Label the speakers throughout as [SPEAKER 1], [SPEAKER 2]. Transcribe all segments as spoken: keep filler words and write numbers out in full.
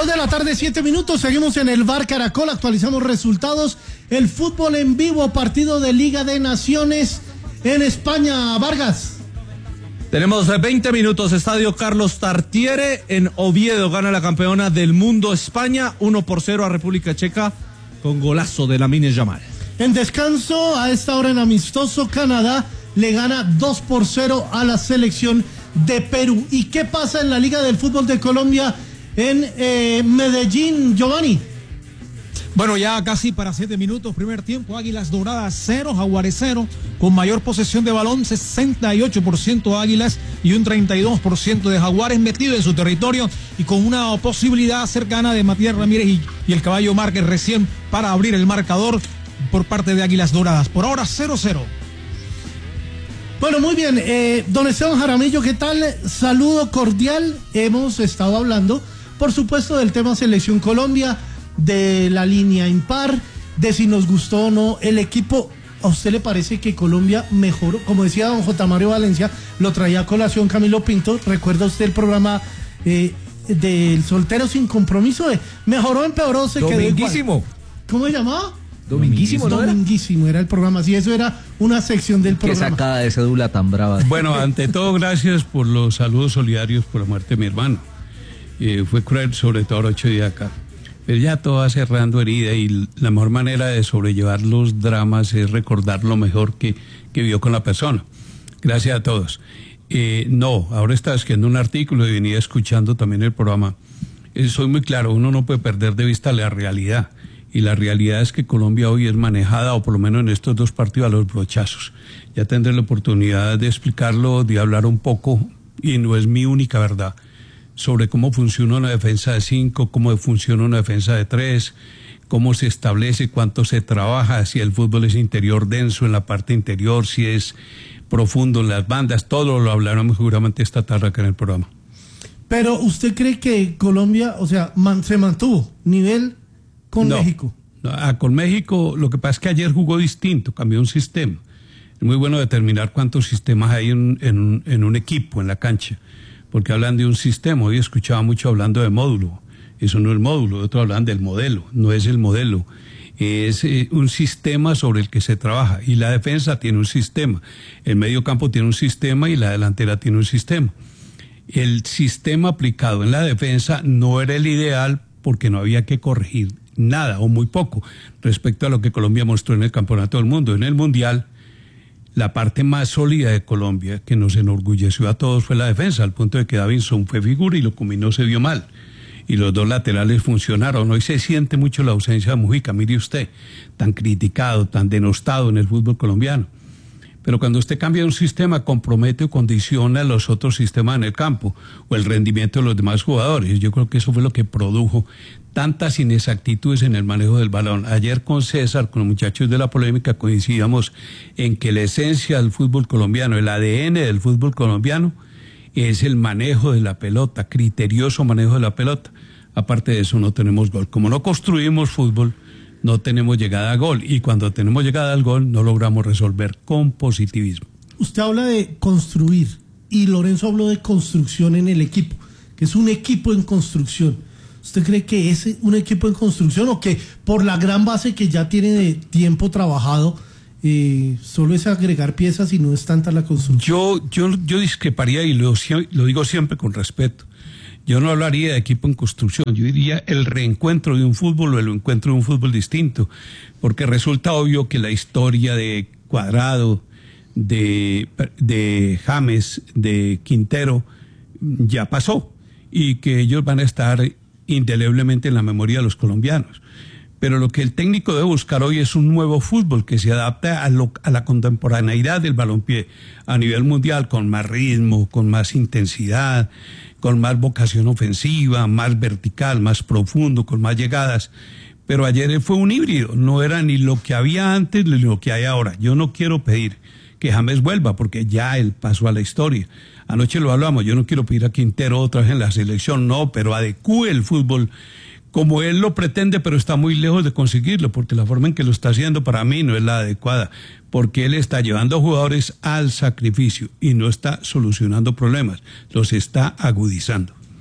[SPEAKER 1] Dos de la tarde, siete minutos, seguimos en el Bar Caracol, actualizamos resultados, el fútbol en vivo, partido de Liga de Naciones en España. Vargas.
[SPEAKER 2] Tenemos veinte minutos, Estadio Carlos Tartiere en Oviedo, gana la campeona del mundo España, uno por cero a República Checa, con golazo de Lamine Yamal.
[SPEAKER 1] En descanso, a esta hora en amistoso, Canadá le gana dos por cero a la selección de Perú. ¿Y qué pasa en la Liga del Fútbol de Colombia en eh, Medellín, Giovanni?
[SPEAKER 3] Bueno, ya casi para siete minutos, primer tiempo, Águilas Doradas cero, Jaguares cero, con mayor posesión de balón, sesenta y ocho por ciento Águilas y un treinta y dos por ciento de Jaguares metido en su territorio y con una posibilidad cercana de Matías Ramírez y, y el Caballo Márquez recién para abrir el marcador por parte de Águilas Doradas. Por ahora cero cero.
[SPEAKER 1] Bueno, muy bien, eh, don Esteban Jaramillo, ¿qué tal? Saludo cordial. Hemos estado hablando, por supuesto, del tema Selección Colombia, de la línea impar, de si nos gustó o no el equipo. ¿A usted le parece que Colombia mejoró? Como decía don J. Mario Valencia, lo traía a colación Camilo Pinto. ¿Recuerda usted el programa eh, del soltero sin compromiso? Eh, ¿Mejoró, empeoró, se quedó igual?
[SPEAKER 4] Dominguísimo.
[SPEAKER 1] ¿Cómo se llamaba?
[SPEAKER 4] Dominguísimo, ¿no era?
[SPEAKER 1] Dominguísimo era el programa, sí, eso era una sección del programa.
[SPEAKER 4] Qué sacada de cédula tan brava.
[SPEAKER 5] Bueno, ante todo, gracias por los saludos solidarios por la muerte de mi hermano. Eh, fue cruel, sobre todo ocho días acá. Pero ya todo va cerrando herida y la mejor manera de sobrellevar los dramas es recordar lo mejor que, que vivió con la persona. Gracias a todos. Eh, no, ahora estaba escribiendo un artículo y venía escuchando también el programa. Eh, soy muy claro, uno no puede perder de vista la realidad. Y la realidad es que Colombia hoy es manejada, o por lo menos en estos dos partidos, a los brochazos. Ya tendré la oportunidad de explicarlo, de hablar un poco, y no es mi única verdad, sobre cómo funciona una defensa de cinco, cómo funciona una defensa de tres, cómo se establece, cuánto se trabaja, si el fútbol es interior denso en la parte interior, si es profundo en las bandas, todo lo hablaremos seguramente esta tarde acá en el programa.
[SPEAKER 1] Pero ¿usted cree que Colombia, o sea, man, se mantuvo nivel con
[SPEAKER 5] no,
[SPEAKER 1] México?
[SPEAKER 5] No, ah, con México, lo que pasa es que ayer jugó distinto, cambió un sistema. Es muy bueno determinar cuántos sistemas hay en, en, en un equipo, en la cancha, porque hablan de un sistema. Hoy escuchaba mucho hablando de módulo. Eso no es módulo, otros hablan del modelo, no es el modelo. Es eh, un sistema sobre el que se trabaja, y la defensa tiene un sistema, el medio campo tiene un sistema y la delantera tiene un sistema. El sistema aplicado en la defensa no era el ideal porque no había que corregir nada o muy poco respecto a lo que Colombia mostró en el Campeonato del Mundo. En el Mundial, la parte más sólida de Colombia, que nos enorgulleció a todos, fue la defensa, al punto de que Davinson fue figura y lo combinó, se vio mal. Y los dos laterales funcionaron. Hoy se siente mucho la ausencia de Mujica, mire usted, tan criticado, tan denostado en el fútbol colombiano. Pero cuando usted cambia un sistema, compromete o condiciona los otros sistemas en el campo o el rendimiento de los demás jugadores. Yo creo que eso fue lo que produjo tantas inexactitudes en el manejo del balón. Ayer con César, con los muchachos de la polémica, coincidíamos en que la esencia del fútbol colombiano, el A D N del fútbol colombiano, es el manejo de la pelota, criterioso manejo de la pelota. Aparte de eso, no tenemos gol. Como no construimos fútbol, no tenemos llegada a gol, y cuando tenemos llegada al gol no logramos resolver con positivismo.
[SPEAKER 1] Usted habla de construir y Lorenzo habló de construcción en el equipo, que es un equipo en construcción. ¿Usted cree que es un equipo en construcción o que por la gran base que ya tiene de tiempo trabajado eh, solo es agregar piezas y no es tanta la construcción?
[SPEAKER 5] Yo, yo, yo discreparía, y lo, lo digo siempre con respeto. Yo no hablaría de equipo en construcción, yo diría el reencuentro de un fútbol o el encuentro de un fútbol distinto, porque resulta obvio que la historia de Cuadrado, de, de James, de Quintero, ya pasó, y que ellos van a estar indeleblemente en la memoria de los colombianos. Pero lo que el técnico debe buscar hoy es un nuevo fútbol que se adapte a, lo, a la contemporaneidad del balompié a nivel mundial, con más ritmo, con más intensidad, con más vocación ofensiva, más vertical, más profundo, con más llegadas. Pero ayer fue un híbrido, no era ni lo que había antes ni lo que hay ahora. Yo no quiero pedir que James vuelva, porque ya él pasó a la historia. Anoche lo hablamos, yo no quiero pedir a Quintero otra vez en la selección, no, pero adecúe el fútbol como él lo pretende, pero está muy lejos de conseguirlo, porque la forma en que lo está haciendo para mí no es la adecuada, porque él está llevando a jugadores al sacrificio y no está solucionando problemas, los está agudizando.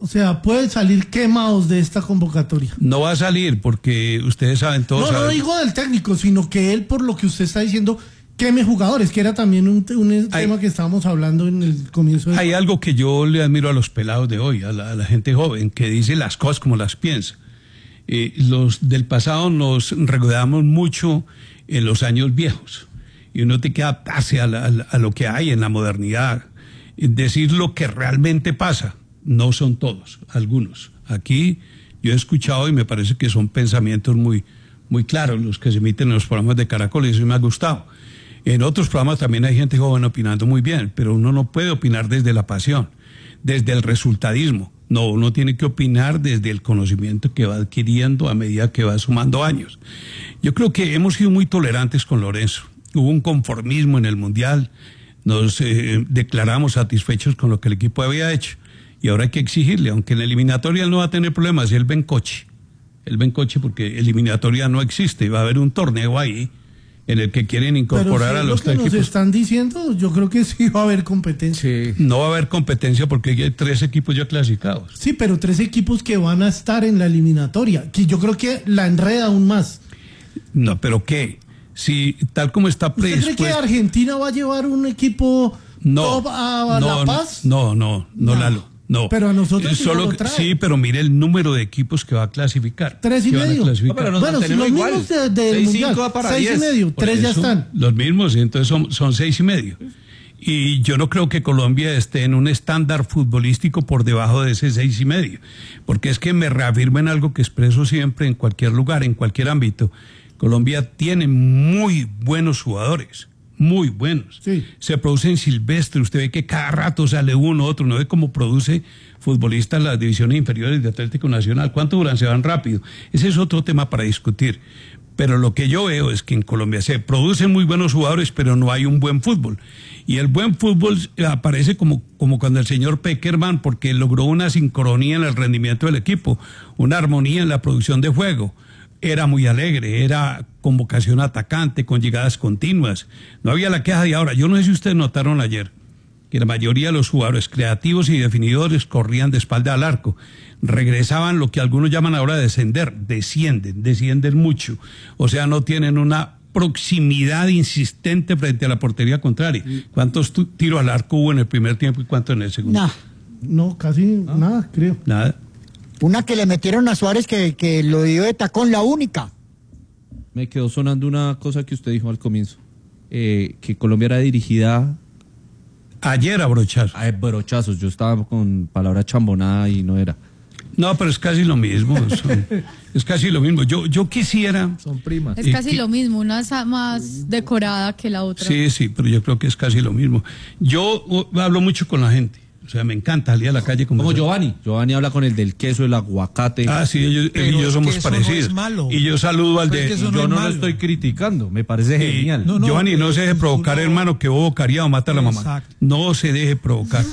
[SPEAKER 1] O sea, pueden salir quemados de esta convocatoria.
[SPEAKER 5] No va a salir porque ustedes saben todos.
[SPEAKER 1] No, no
[SPEAKER 5] saben.
[SPEAKER 1] digo del técnico, sino que él, por lo que usted está diciendo, queme jugadores, que era también un, un
[SPEAKER 5] hay,
[SPEAKER 1] tema que estábamos hablando en el comienzo. De...
[SPEAKER 5] Hay algo que yo le admiro a los pelados de hoy, a la, a la gente joven, que dice las cosas como las piensa. Eh, los del pasado nos regodamos mucho en los años viejos y uno tiene que adaptarse a, la, a lo que hay en la modernidad, decir lo que realmente pasa. No son todos, algunos. Aquí yo he escuchado y me parece que son pensamientos muy, muy claros los que se emiten en los programas de Caracol y eso me ha gustado. En otros programas también hay gente joven opinando muy bien, pero uno no puede opinar desde la pasión, desde el resultadismo. No, uno tiene que opinar desde el conocimiento que va adquiriendo a medida que va sumando años. Yo creo que hemos sido muy tolerantes con Lorenzo. Hubo un conformismo en el Mundial, nos eh, declaramos satisfechos con lo que el equipo había hecho. Y ahora hay que exigirle, aunque en la eliminatoria él no va a tener problemas, él ven coche. Él ven coche porque eliminatoria no existe, va a haber un torneo ahí en el que quieren incorporar
[SPEAKER 1] Pero si
[SPEAKER 5] a los
[SPEAKER 1] lo que nos
[SPEAKER 5] equipos.
[SPEAKER 1] están diciendo, yo creo que sí va a haber competencia.
[SPEAKER 4] Sí.
[SPEAKER 5] No va a haber competencia porque hay tres equipos ya clasificados.
[SPEAKER 1] Sí, pero tres equipos que van a estar en la eliminatoria, que yo creo que la enreda aún más.
[SPEAKER 5] No, pero ¿qué? Si tal como está
[SPEAKER 1] ¿Usted cree
[SPEAKER 5] predispuesto...
[SPEAKER 1] que Argentina va a llevar un equipo
[SPEAKER 5] No,
[SPEAKER 1] top a
[SPEAKER 5] no,
[SPEAKER 1] La Paz?
[SPEAKER 5] No, no, no,
[SPEAKER 1] No.
[SPEAKER 5] Lalo, no.
[SPEAKER 1] Pero a nosotros
[SPEAKER 5] Eh,
[SPEAKER 1] sí
[SPEAKER 5] solo
[SPEAKER 1] nos lo
[SPEAKER 5] que-
[SPEAKER 1] trae.
[SPEAKER 5] Sí, pero mire el número de equipos que va a clasificar.
[SPEAKER 1] Tres y
[SPEAKER 5] que van a
[SPEAKER 1] medio.
[SPEAKER 5] clasificar.
[SPEAKER 2] No, pero nos
[SPEAKER 1] Bueno, si
[SPEAKER 2] mantenemos
[SPEAKER 1] los
[SPEAKER 2] igual.
[SPEAKER 1] mismos de- del
[SPEAKER 2] Seis,
[SPEAKER 1] Mundial,
[SPEAKER 2] cinco va para
[SPEAKER 1] seis y
[SPEAKER 2] diez.
[SPEAKER 1] medio,
[SPEAKER 5] Por
[SPEAKER 1] tres ya
[SPEAKER 5] eso,
[SPEAKER 1] están.
[SPEAKER 5] Los mismos, y entonces son, son seis y medio. Y yo no creo que Colombia esté en un estándar futbolístico por debajo de ese seis y medio. Porque es que me reafirma en algo que expreso siempre en cualquier lugar, en cualquier ámbito. Colombia tiene muy buenos jugadores. Muy buenos.
[SPEAKER 1] Sí.
[SPEAKER 5] Se producen silvestres, usted ve que cada rato sale uno, otro, no ve cómo produce futbolistas las divisiones inferiores de Atlético Nacional. ¿Cuánto duran? Se van rápido. Ese es otro tema para discutir. Pero lo que yo veo es que en Colombia se producen muy buenos jugadores, pero no hay un buen fútbol. Y el buen fútbol aparece como, como cuando el señor Peckerman, porque logró una sincronía en el rendimiento del equipo, una armonía en la producción de juego. Era muy alegre, era con vocación atacante, con llegadas continuas. No había la queja de ahora. Yo no sé si ustedes notaron ayer que la mayoría de los jugadores creativos y definidores corrían de espalda al arco. Regresaban lo que algunos llaman ahora descender, descienden, descienden mucho. O sea, no tienen una proximidad insistente frente a la portería contraria. ¿Cuántos tu- tiros al arco hubo en el primer tiempo y cuántos en el segundo?
[SPEAKER 6] Nah,
[SPEAKER 1] No, casi nada, creo.
[SPEAKER 5] Nada.
[SPEAKER 6] una que le metieron a Suárez que, que lo dio de tacón, la única.
[SPEAKER 2] Me quedó sonando una cosa que usted dijo al comienzo, eh, que Colombia era dirigida
[SPEAKER 5] Ayer a brochazo.
[SPEAKER 2] a brochazos. Yo estaba con palabra chambonada y no era.
[SPEAKER 5] No, pero es casi lo mismo. son- es casi lo mismo. Yo, yo quisiera...
[SPEAKER 4] Son primas.
[SPEAKER 7] Es
[SPEAKER 5] Y
[SPEAKER 7] casi
[SPEAKER 5] que-
[SPEAKER 7] lo mismo, una sa- más decorada que la otra.
[SPEAKER 5] Sí, sí, pero yo creo que es casi lo mismo. Yo uh, hablo mucho con la gente. O sea, me encanta salir a la calle con
[SPEAKER 2] Como Giovanni. Giovanni habla con el del queso, el aguacate.
[SPEAKER 5] Ah, sí, ellos, él
[SPEAKER 3] Pero
[SPEAKER 5] y yo
[SPEAKER 3] es
[SPEAKER 5] somos
[SPEAKER 3] que eso no
[SPEAKER 5] parecidos.
[SPEAKER 3] es malo.
[SPEAKER 5] Y yo saludo al
[SPEAKER 3] Pero es
[SPEAKER 5] de...
[SPEAKER 3] que eso
[SPEAKER 2] Yo
[SPEAKER 3] no es
[SPEAKER 2] no lo
[SPEAKER 3] malo.
[SPEAKER 2] estoy criticando, me parece
[SPEAKER 5] Eh,
[SPEAKER 2] genial.
[SPEAKER 3] No, no,
[SPEAKER 5] Giovanni, no se deje
[SPEAKER 3] tú
[SPEAKER 5] provocar,
[SPEAKER 3] no-
[SPEAKER 5] hermano, que bobo cariado mata a la mamá.
[SPEAKER 3] Exacto.
[SPEAKER 5] No se deje provocar.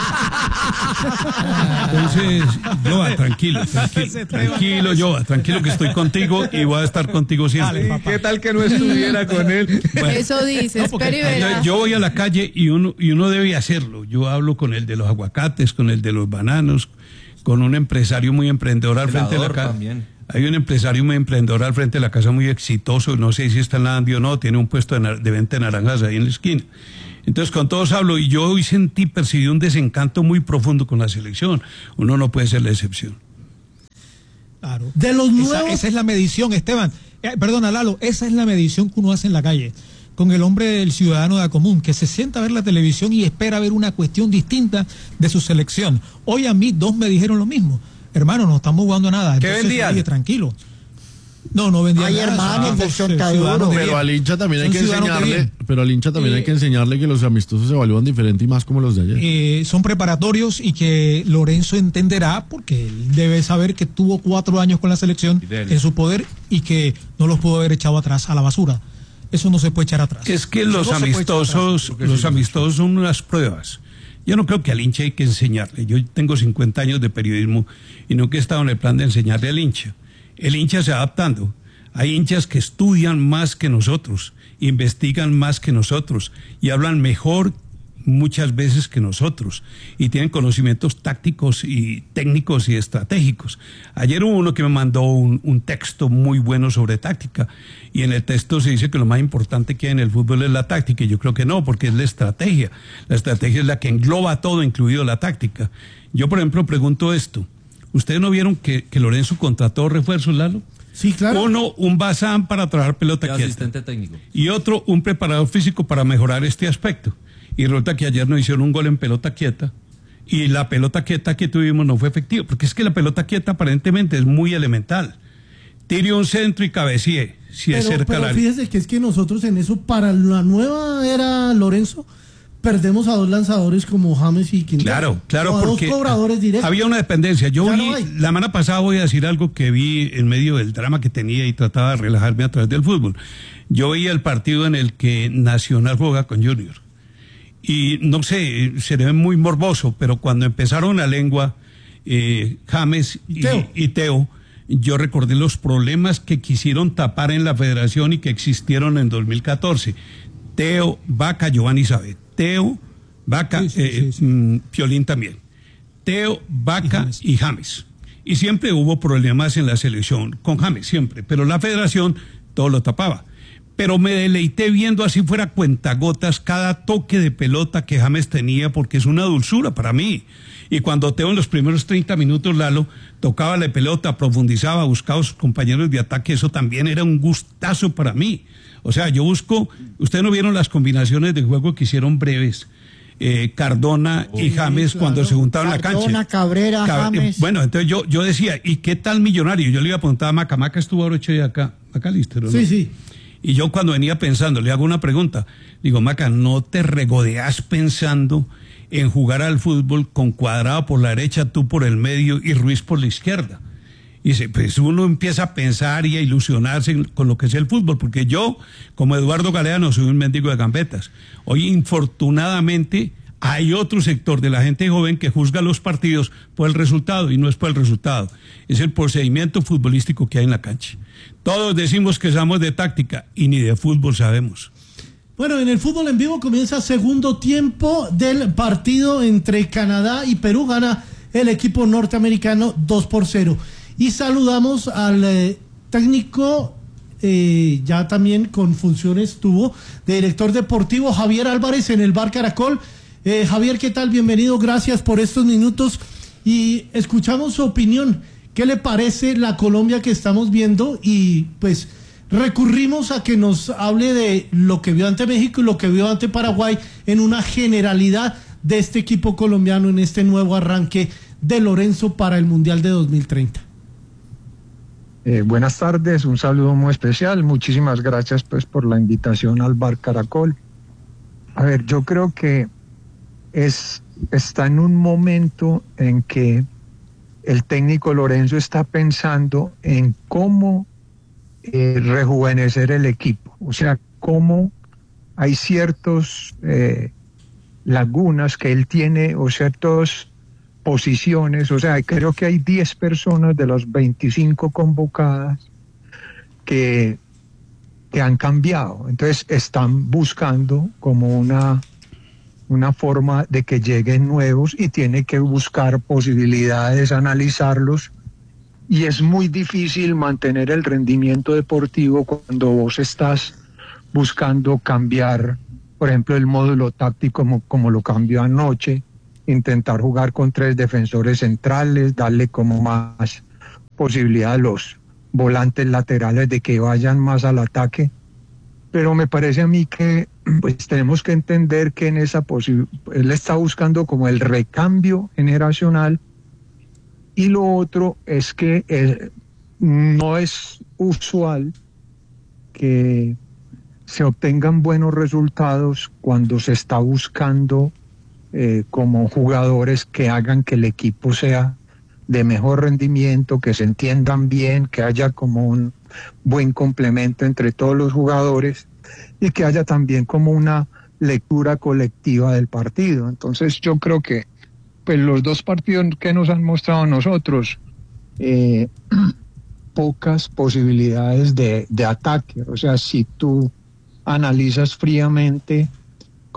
[SPEAKER 5] Entonces, Joa, tranquilo, tranquilo, tranquilo, Joa, tranquilo que estoy contigo y voy a estar contigo siempre.
[SPEAKER 3] Dale, papá.
[SPEAKER 2] ¿Qué tal que no estuviera con él?
[SPEAKER 5] Bueno,
[SPEAKER 7] Eso dice,
[SPEAKER 3] No, porque-
[SPEAKER 7] espere y verá.
[SPEAKER 5] entonces, yo voy a la calle y uno, y uno debe hacerlo. Yo hablo con el de los aguacates, con el de los bananos, con un empresario muy emprendedor al frente de la
[SPEAKER 2] Helador
[SPEAKER 5] casa.
[SPEAKER 2] también.
[SPEAKER 5] Hay un empresario muy emprendedor al frente de la casa muy exitoso, no sé si está en la Andi o no, tiene un puesto de, nar- de venta de naranjas ahí en la esquina. Entonces con todos hablo y yo hoy sentí, percibí un desencanto muy profundo con la selección. Uno no puede ser la excepción.
[SPEAKER 3] Claro.
[SPEAKER 1] De los
[SPEAKER 3] Esa,
[SPEAKER 1] nuevos...
[SPEAKER 3] esa es la medición, Esteban. Eh, perdona, Lalo, esa es la medición que uno hace en la calle. Con el hombre del ciudadano de a común, que se sienta a ver la televisión y espera ver una cuestión distinta de su selección. Hoy a mí dos me dijeron lo mismo. Hermano, no estamos jugando nada.
[SPEAKER 2] ¿Qué
[SPEAKER 3] Entonces,
[SPEAKER 2] vendían?
[SPEAKER 3] oye, tranquilo. No, no vendían
[SPEAKER 6] Ay,
[SPEAKER 3] nada.
[SPEAKER 6] hermano,
[SPEAKER 3] Somos,
[SPEAKER 6] del
[SPEAKER 3] eh,
[SPEAKER 6] Sontaduro.
[SPEAKER 3] ciudadanos de
[SPEAKER 8] Pero
[SPEAKER 3] bien.
[SPEAKER 8] al hincha también hay
[SPEAKER 3] Son
[SPEAKER 8] que
[SPEAKER 3] ciudadanos de
[SPEAKER 8] enseñarle,
[SPEAKER 3] bien.
[SPEAKER 8] pero al hincha también
[SPEAKER 3] Eh,
[SPEAKER 8] hay que enseñarle que los amistosos se evalúan diferente y más como los de ayer.
[SPEAKER 3] Eh, son preparatorios y que Lorenzo entenderá porque él debe saber que tuvo cuatro años con la selección
[SPEAKER 2] Fidel.
[SPEAKER 3] en su poder y que no los pudo haber echado atrás a la basura. Eso no se puede echar atrás.
[SPEAKER 5] Es que
[SPEAKER 3] Eso
[SPEAKER 5] los
[SPEAKER 3] no se puede echar
[SPEAKER 5] amistosos,
[SPEAKER 3] atrás.
[SPEAKER 5] los amistosos son unas pruebas. Yo no creo que al hincha hay que enseñarle. Yo tengo cincuenta años de periodismo y nunca he estado en el plan de enseñarle al hincha. El hincha se va adaptando. Hay hinchas que estudian más que nosotros, investigan más que nosotros y hablan mejor, muchas veces que nosotros y tienen conocimientos tácticos y técnicos y estratégicos. Ayer hubo uno que me mandó un, un texto muy bueno sobre táctica y en el texto se dice que lo más importante que hay en el fútbol es la táctica y yo creo que no, porque es la estrategia. La estrategia es la que engloba todo, incluido la táctica. Yo, por ejemplo, pregunto esto. ¿Ustedes no vieron que, que Lorenzo contrató refuerzos, Lalo?
[SPEAKER 1] Sí, claro.
[SPEAKER 5] Uno, un Bazán para trabajar pelota quieta.
[SPEAKER 4] Asistente técnico.
[SPEAKER 5] Y otro, un preparador físico para mejorar este aspecto. Y resulta que ayer nos hicieron un gol en pelota quieta. Y la pelota quieta que tuvimos no fue efectiva. Porque es que la pelota quieta aparentemente es muy elemental. Tire un centro y cabecee, si
[SPEAKER 1] pero,
[SPEAKER 5] es cerca
[SPEAKER 1] pero
[SPEAKER 5] al área.
[SPEAKER 1] fíjese que es que nosotros en eso, para la nueva era Lorenzo, perdemos a dos lanzadores como James y Quintero.
[SPEAKER 5] Claro, claro,
[SPEAKER 1] o a
[SPEAKER 5] porque
[SPEAKER 1] dos cobradores directos.
[SPEAKER 5] había una dependencia. Yo
[SPEAKER 1] Ya
[SPEAKER 5] vi,
[SPEAKER 1] no hay.
[SPEAKER 5] la semana pasada voy a decir algo que vi en medio del drama que tenía y trataba de relajarme a través del fútbol. Yo veía el partido en el que Nacional juega con Junior. Y no sé, seré muy morboso, pero cuando empezaron la lengua eh, James y,
[SPEAKER 1] Teo.
[SPEAKER 5] y Teo, yo recordé los problemas que quisieron tapar en la federación y que existieron en dos mil catorce. Teo, Vaca, Giovanni Sabe. Teo, Vaca,
[SPEAKER 3] Sí, sí,
[SPEAKER 5] eh,
[SPEAKER 3] sí, sí.
[SPEAKER 5] mm, Piolín también. Teo, Vaca y James. Y siempre hubo problemas en la selección con James, siempre. Pero la federación todo lo tapaba. Pero me deleité viendo así fuera cuentagotas cada toque de pelota que James tenía, porque es una dulzura para mí. Y cuando Teo en los primeros treinta minutos, Lalo, tocaba la pelota, profundizaba, buscaba a sus compañeros de ataque, eso también era un gustazo para mí. O sea, yo busco, ustedes no vieron las combinaciones de juego que hicieron breves, eh, Cardona y James
[SPEAKER 1] claro.
[SPEAKER 5] cuando se juntaron en la cancha.
[SPEAKER 6] Cardona, Cabrera,
[SPEAKER 5] Cab-
[SPEAKER 6] James.
[SPEAKER 5] Bueno, entonces yo, yo decía, ¿y qué tal Millonario? Yo le iba a preguntar a Maca, Maca estuvo ahora ocho días acá, acá listo, ¿no?
[SPEAKER 1] Sí, sí.
[SPEAKER 5] Y yo cuando venía pensando, le hago una pregunta, digo, Maca, ¿no te regodeas pensando en jugar al fútbol con Cuadrado por la derecha, tú por el medio y Ruiz por la izquierda? Y dice, pues uno empieza a pensar y a ilusionarse con lo que es el fútbol, porque yo, como Eduardo Galeano, soy un mendigo de gambetas. Hoy, infortunadamente, hay otro sector de la gente joven que juzga los partidos por el resultado, y no es por el resultado, es el procedimiento futbolístico que hay en la cancha. Todos decimos que sabemos de táctica y ni de fútbol sabemos.
[SPEAKER 1] Bueno, en el fútbol en vivo comienza segundo tiempo del partido entre Canadá y Perú. Gana el equipo norteamericano dos por cero. Y saludamos al eh, técnico, eh, ya también con funciones tuvo, de director deportivo, Javier Álvarez, en el Bar Caracol. Eh, Javier, ¿qué tal? Bienvenido, gracias por estos minutos. Y escuchamos su opinión. ¿Qué le parece la Colombia que estamos viendo? Y pues recurrimos a que nos hable de lo que vio ante México y lo que vio ante Paraguay en una generalidad de este equipo colombiano en este nuevo arranque de Lorenzo para el Mundial de dos mil treinta.
[SPEAKER 9] Eh, buenas tardes, un saludo muy especial. Muchísimas gracias pues por la invitación al Bar Caracol. A ver, yo creo que es, está en un momento en que el técnico Lorenzo está pensando en cómo eh, rejuvenecer el equipo. O sea, cómo hay ciertos eh, lagunas que él tiene o ciertas posiciones. O sea, creo que hay diez personas de las veinticinco convocadas que, que han cambiado. Entonces están buscando como una... una forma de que lleguen nuevos y tiene que buscar posibilidades, analizarlos, y es muy difícil mantener el rendimiento deportivo cuando vos estás buscando cambiar, por ejemplo, el módulo táctico como, como lo cambió anoche, intentar jugar con tres defensores centrales, darle como más posibilidad a los volantes laterales de que vayan más al ataque. Pero me parece a mí que pues tenemos que entender que en esa posibilidad, él está buscando como el recambio generacional, y lo otro es que eh, no es usual que se obtengan buenos resultados cuando se está buscando eh, como jugadores que hagan que el equipo sea de mejor rendimiento, que se entiendan bien, que haya como un buen complemento entre todos los jugadores y que haya también como una lectura colectiva del partido. Entonces yo creo que pues los dos partidos que nos han mostrado a nosotros, eh, pocas posibilidades de, de ataque. O sea, si tú analizas fríamente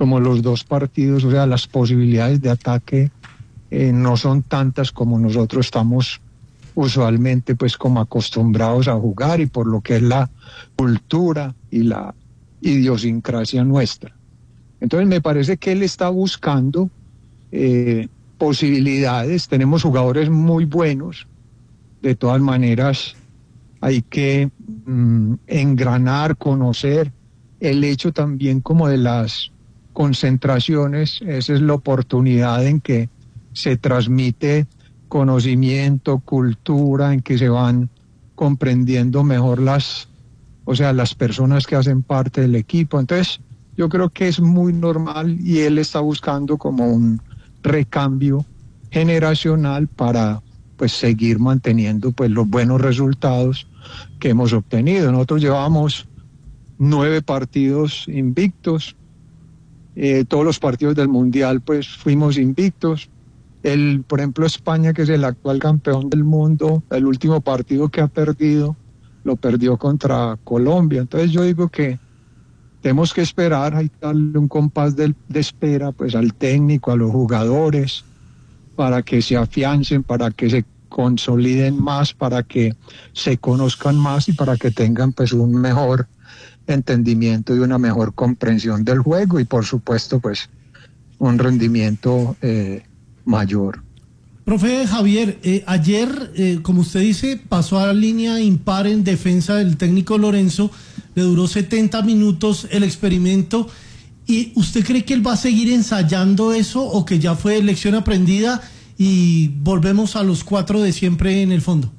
[SPEAKER 9] como los dos partidos, o sea, las posibilidades de ataque eh, no son tantas como nosotros estamos usualmente pues como acostumbrados a jugar y por lo que es la cultura y la idiosincrasia nuestra. Entonces me parece que él está buscando eh, posibilidades, tenemos jugadores muy buenos, de todas maneras hay que mm, engranar, conocer el hecho también como de las concentraciones, esa es la oportunidad en que se transmite conocimiento, cultura, en que se van comprendiendo mejor las, o sea, las personas que hacen parte del equipo. Entonces, yo creo que es muy normal y él está buscando como un recambio generacional para pues seguir manteniendo pues los buenos resultados que hemos obtenido. Nosotros llevamos nueve partidos invictos, eh, todos los partidos del Mundial pues fuimos invictos. El, por ejemplo, España, que es el actual campeón del mundo, el último partido que ha perdido, lo perdió contra Colombia. Entonces yo digo que tenemos que esperar, hay que darle un compás de, de espera pues al técnico, a los jugadores, para que se afiancen, para que se consoliden más, para que se conozcan más y para que tengan pues un mejor entendimiento y una mejor comprensión del juego y por supuesto pues un rendimiento eh, mayor.
[SPEAKER 1] Profe Javier, eh, ayer, eh, como usted dice, pasó a la línea impar en defensa del técnico Lorenzo, le duró setenta minutos el experimento. ¿Y usted cree que él va a seguir ensayando eso o que ya fue lección aprendida y volvemos a los cuatro de siempre en el fondo?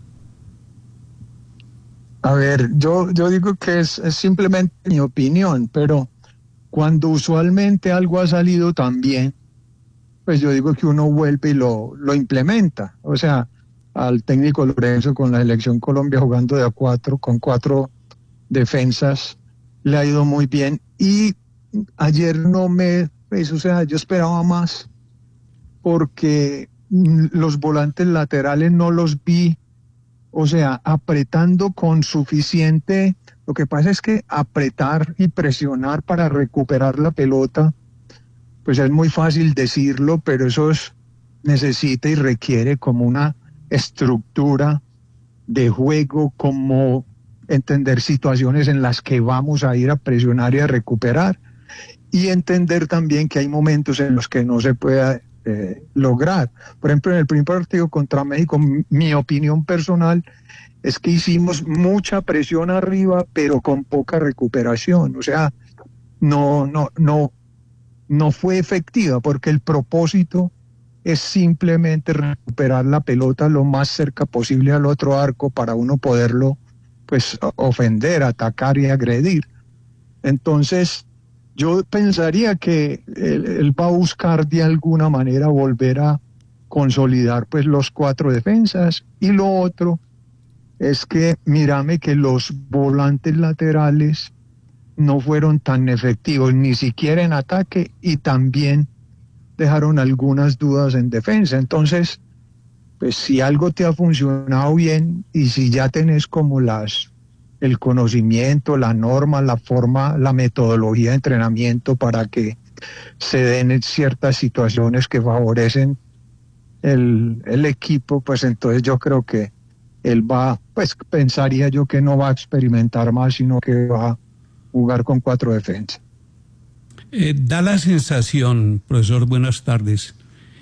[SPEAKER 9] A ver, yo, yo digo que es, es simplemente mi opinión, pero cuando usualmente algo ha salido tan bien, pues yo digo que uno vuelve y lo, lo implementa. O sea, al técnico Lorenzo con la selección Colombia jugando de a cuatro, con cuatro defensas, le ha ido muy bien. Y ayer no me, pues, o sea, yo esperaba más porque los volantes laterales no los vi, o sea, apretando con suficiente. Lo que pasa es que apretar y presionar para recuperar la pelota, pues es muy fácil decirlo, pero eso es, necesita y requiere como una estructura de juego, como entender situaciones en las que vamos a ir a presionar y a recuperar, y entender también que hay momentos en los que no se puede eh, lograr. Por ejemplo, en el primer partido contra México, mi opinión personal es que hicimos mucha presión arriba, pero con poca recuperación. O sea, no, no, no, no fue efectiva, porque el propósito es simplemente recuperar la pelota lo más cerca posible al otro arco para uno poderlo, pues, ofender, atacar y agredir. Entonces, yo pensaría que él, él va a buscar de alguna manera volver a consolidar pues los cuatro defensas, y lo otro es que mírame que los volantes laterales no fueron tan efectivos ni siquiera en ataque y también dejaron algunas dudas en defensa. Entonces, pues si algo te ha funcionado bien y si ya tenés como las el conocimiento, la norma, la forma, la metodología de entrenamiento para que se den ciertas situaciones que favorecen el, el equipo, pues entonces yo creo que él va, pues pensaría yo que no va a experimentar más, sino que va a jugar con cuatro defensas.
[SPEAKER 5] Eh, da la sensación, profesor, buenas tardes,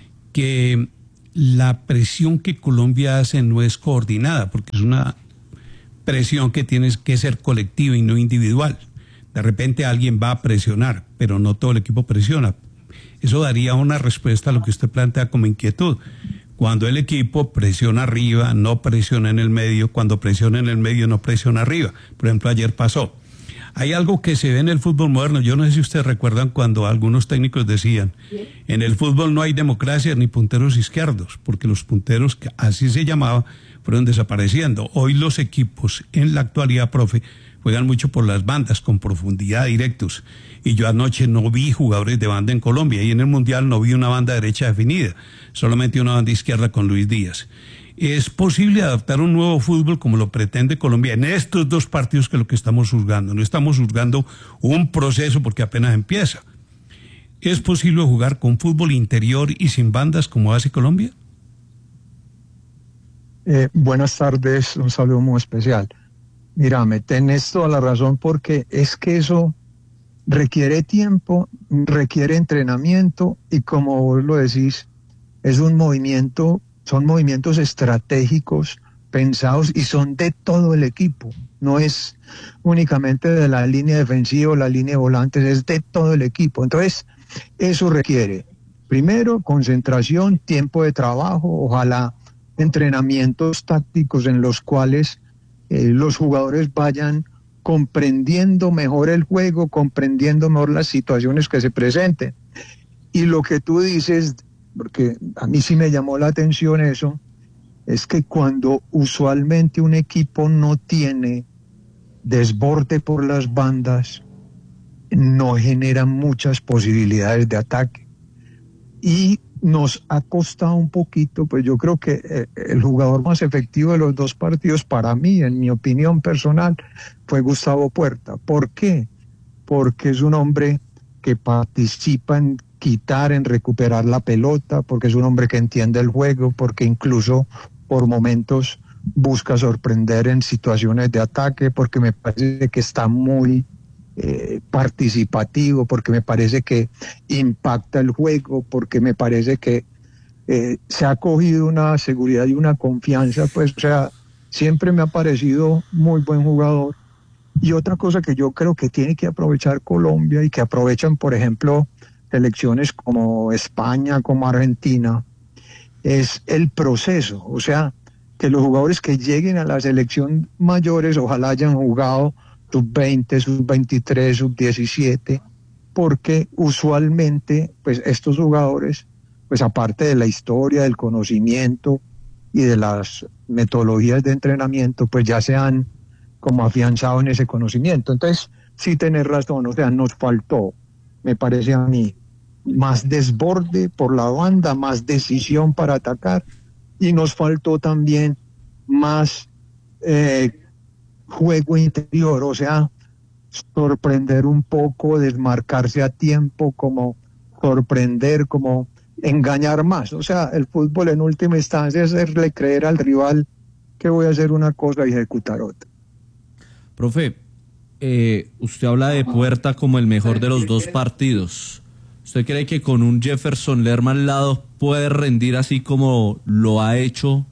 [SPEAKER 5] que la presión que Colombia hace no es coordinada, porque es una presión que tiene que ser colectiva y no individual. De repente alguien va a presionar, pero no todo el equipo presiona. Eso daría una respuesta a lo que usted plantea como inquietud. Cuando el equipo presiona arriba, no presiona en el medio. Cuando presiona en el medio, no presiona arriba. Por ejemplo, ayer pasó. Hay algo que se ve en el fútbol moderno. Yo no sé si ustedes recuerdan cuando algunos técnicos decían, en el fútbol no hay democracia ni punteros izquierdos, porque los punteros, que así se llamaba, fueron desapareciendo. Hoy los equipos, en la actualidad, profe, juegan mucho por las bandas, con profundidad, directos. Y yo anoche no vi jugadores de banda en Colombia, y en el Mundial no vi una banda derecha definida, solamente una banda izquierda con Luis Díaz. ¿Es posible adaptar un nuevo fútbol como lo pretende Colombia en estos dos partidos, que es lo que estamos juzgando? No estamos juzgando un proceso porque apenas empieza. ¿Es posible jugar con fútbol interior y sin bandas como hace Colombia?
[SPEAKER 9] Eh, buenas tardes, un saludo muy especial. Mira, me tenés toda la razón porque es que eso requiere tiempo, requiere entrenamiento y como vos lo decís, es un movimiento, son movimientos estratégicos pensados y son de todo el equipo. No es únicamente de la línea defensiva o la línea de volantes, es de todo el equipo. Entonces, eso requiere, primero, concentración, tiempo de trabajo, ojalá entrenamientos tácticos en los cuales eh, los jugadores vayan comprendiendo mejor el juego, comprendiendo mejor las situaciones que se presenten. Y lo que tú dices, porque a mí sí me llamó la atención eso, es que cuando usualmente un equipo no tiene desborde por las bandas, no genera muchas posibilidades de ataque. Y nos ha costado un poquito, pues yo creo que eh, el jugador más efectivo de los dos partidos para mí, en mi opinión personal, fue Gustavo Puerta. ¿Por qué? Porque es un hombre que participa en quitar, en recuperar la pelota, porque es un hombre que entiende el juego, porque incluso por momentos busca sorprender en situaciones de ataque, porque me parece que está muy eh, participativo, porque me parece que impacta el juego, porque me parece que eh, se ha cogido una seguridad y una confianza, pues, o sea, siempre me ha parecido muy buen jugador. Y otra cosa que yo creo que tiene que aprovechar Colombia y que aprovechan, por ejemplo, selecciones como España, como Argentina, es el proceso, o sea, que los jugadores que lleguen a la selección mayores ojalá hayan jugado sub veinte, sub veintitrés, sub diecisiete, porque usualmente pues estos jugadores, pues aparte de la historia, del conocimiento y de las metodologías de entrenamiento, pues ya se han como afianzado en ese conocimiento. Entonces, sí tenés razón, o sea, nos faltó, me parece a mí, más desborde por la banda, más decisión para atacar, y nos faltó también más eh, juego interior, o sea, sorprender un poco, desmarcarse a tiempo, como sorprender, como engañar más. O sea, el fútbol en última instancia es hacerle creer al rival que voy a hacer una cosa y ejecutar otra.
[SPEAKER 2] Profe, eh, usted habla de Puerta como el mejor de los dos partidos. ¿Usted cree que con un Jefferson Lerma al lado puede rendir así como lo ha hecho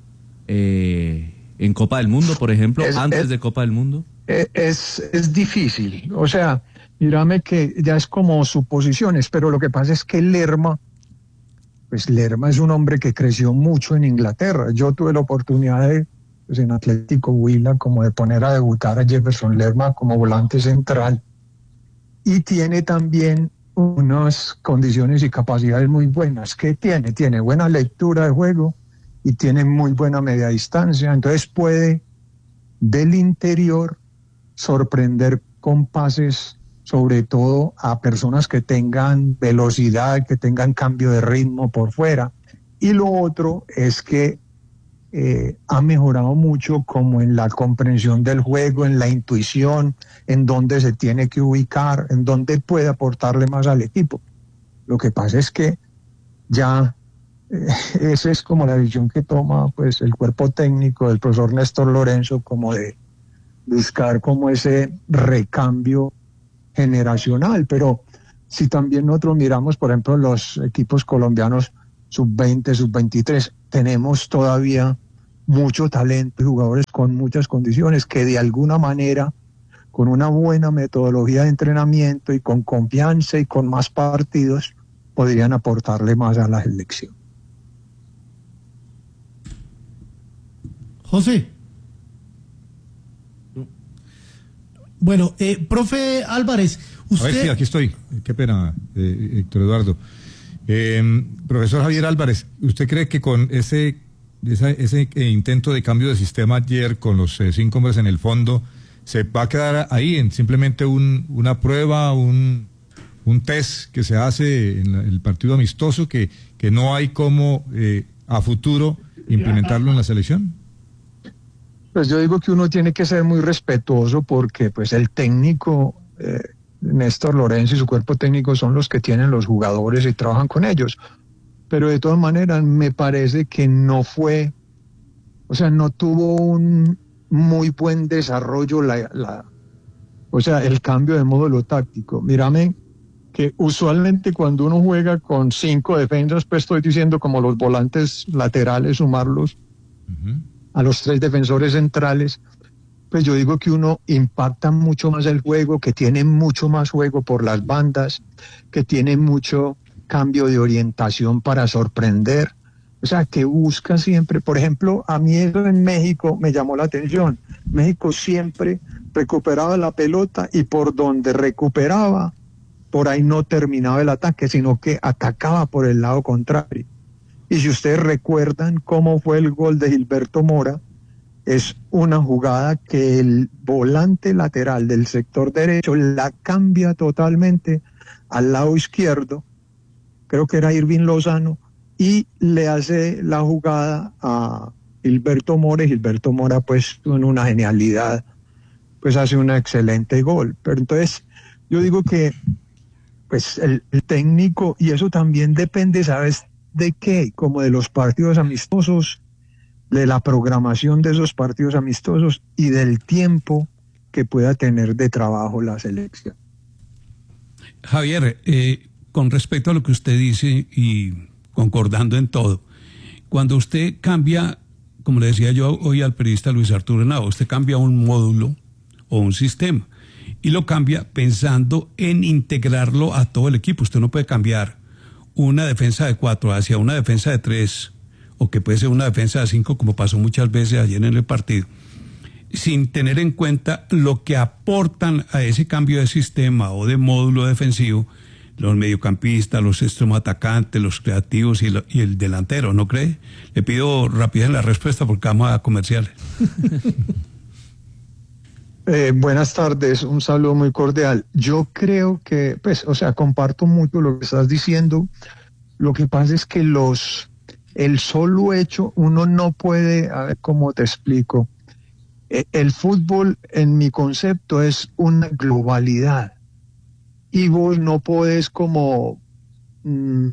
[SPEAKER 2] eh, en Copa del Mundo, por ejemplo, es, antes es, de Copa del Mundo?
[SPEAKER 9] Es, es difícil, o sea, mírame que ya es como suposiciones, pero lo que pasa es que Lerma, pues Lerma es un hombre que creció mucho en Inglaterra. Yo tuve la oportunidad de, pues en Atlético Huila, como de poner a debutar a Jefferson Lerma como volante central, y tiene también unas condiciones y capacidades muy buenas. ¿Qué tiene? Tiene buena lectura de juego y tiene muy buena media distancia, entonces puede del interior sorprender con pases, sobre todo a personas que tengan velocidad, que tengan cambio de ritmo por fuera. Y lo otro es que eh, ha mejorado mucho como en la comprensión del juego, en la intuición, en dónde se tiene que ubicar, en dónde puede aportarle más al equipo. Lo que pasa es que ya eh, esa es como la decisión que toma pues el cuerpo técnico del profesor Néstor Lorenzo, como de buscar como ese recambio generacional. Pero si también nosotros miramos, por ejemplo, los equipos colombianos sub veinte, sub veintitrés, tenemos todavía mucho talento y jugadores con muchas condiciones que de alguna manera, con una buena metodología de entrenamiento y con confianza y con más partidos, podrían aportarle más a la selección.
[SPEAKER 1] José. Bueno, eh, profe Álvarez, usted...
[SPEAKER 3] A ver, sí, aquí estoy. Qué pena, eh, Héctor Eduardo. Eh, profesor Javier Álvarez, ¿usted cree que con ese, esa, ese eh, intento de cambio de sistema ayer, con los eh, cinco hombres en el fondo, se va a quedar ahí en simplemente un, una prueba, un, un test que se hace en la, el partido amistoso, que, que no hay cómo eh, a futuro implementarlo en la selección?
[SPEAKER 9] Pues yo digo que uno tiene que ser muy respetuoso porque pues el técnico eh, Néstor Lorenzo y su cuerpo técnico son los que tienen los jugadores y trabajan con ellos. Pero de todas maneras me parece que no fue, o sea, no tuvo un muy buen desarrollo la, la o sea, el cambio de módulo táctico. Mírame que usualmente cuando uno juega con cinco defensas, pues estoy diciendo como los volantes laterales, sumarlos uh-huh. a los tres defensores centrales, pues yo digo que uno impacta mucho más el juego, que tiene mucho más juego por las bandas, que tiene mucho cambio de orientación para sorprender, o sea, que busca siempre, por ejemplo, a mí eso en México me llamó la atención. México siempre recuperaba la pelota y por donde recuperaba, por ahí no terminaba el ataque, sino que atacaba por el lado contrario. Y si ustedes recuerdan cómo fue el gol de Gilberto Mora, es una jugada que el volante lateral del sector derecho la cambia totalmente al lado izquierdo, creo que era Irving Lozano, y le hace la jugada a Gilberto Mora, y Gilberto Mora pues en una genialidad pues hace un excelente gol. Pero entonces yo digo que pues el, el técnico, y eso también depende, ¿sabes de qué? Como de los partidos amistosos, de la programación de esos partidos amistosos y del tiempo que pueda tener de trabajo la selección.
[SPEAKER 5] Javier, eh, con respecto a lo que usted dice y concordando en todo, cuando usted cambia, como le decía yo hoy al periodista Luis Arturo Henao, usted cambia un módulo o un sistema y lo cambia pensando en integrarlo a todo el equipo. Usted no puede cambiar una defensa de cuatro hacia una defensa de tres, o que puede ser una defensa de cinco, como pasó muchas veces ayer en el partido, sin tener en cuenta lo que aportan a ese cambio de sistema o de módulo defensivo los mediocampistas, los extremos atacantes, los creativos y, lo, y el delantero, ¿no cree? Le pido rapidez en la respuesta porque vamos a comerciales.
[SPEAKER 9] Eh, buenas tardes, un saludo muy cordial. Yo creo que, pues, o sea, comparto mucho lo que estás diciendo. Lo que pasa es que los, el solo hecho, uno no puede, a ver cómo te explico. Eh, el fútbol, en mi concepto, es una globalidad. Y vos no podés como mmm,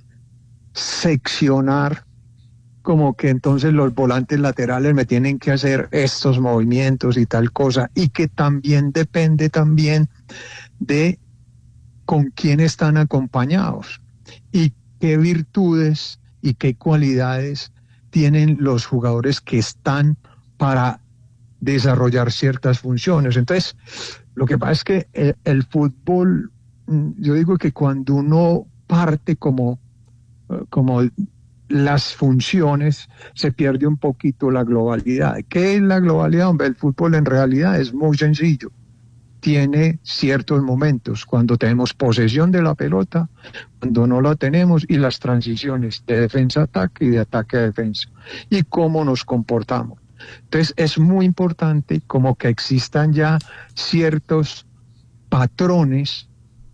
[SPEAKER 9] seccionar, como que entonces los volantes laterales me tienen que hacer estos movimientos y tal cosa, y que también depende también de con quién están acompañados y qué virtudes y qué cualidades tienen los jugadores que están para desarrollar ciertas funciones. Entonces, lo que pasa es que el, el fútbol, yo digo que cuando uno parte como, como las funciones, se pierde un poquito la globalidad. ¿Qué es la globalidad? Hombre, el fútbol en realidad es muy sencillo. Tiene ciertos momentos, cuando tenemos posesión de la pelota, cuando no la tenemos, y las transiciones de defensa-ataque y de ataque-defensa, y cómo nos comportamos. Entonces es muy importante como que existan ya ciertos patrones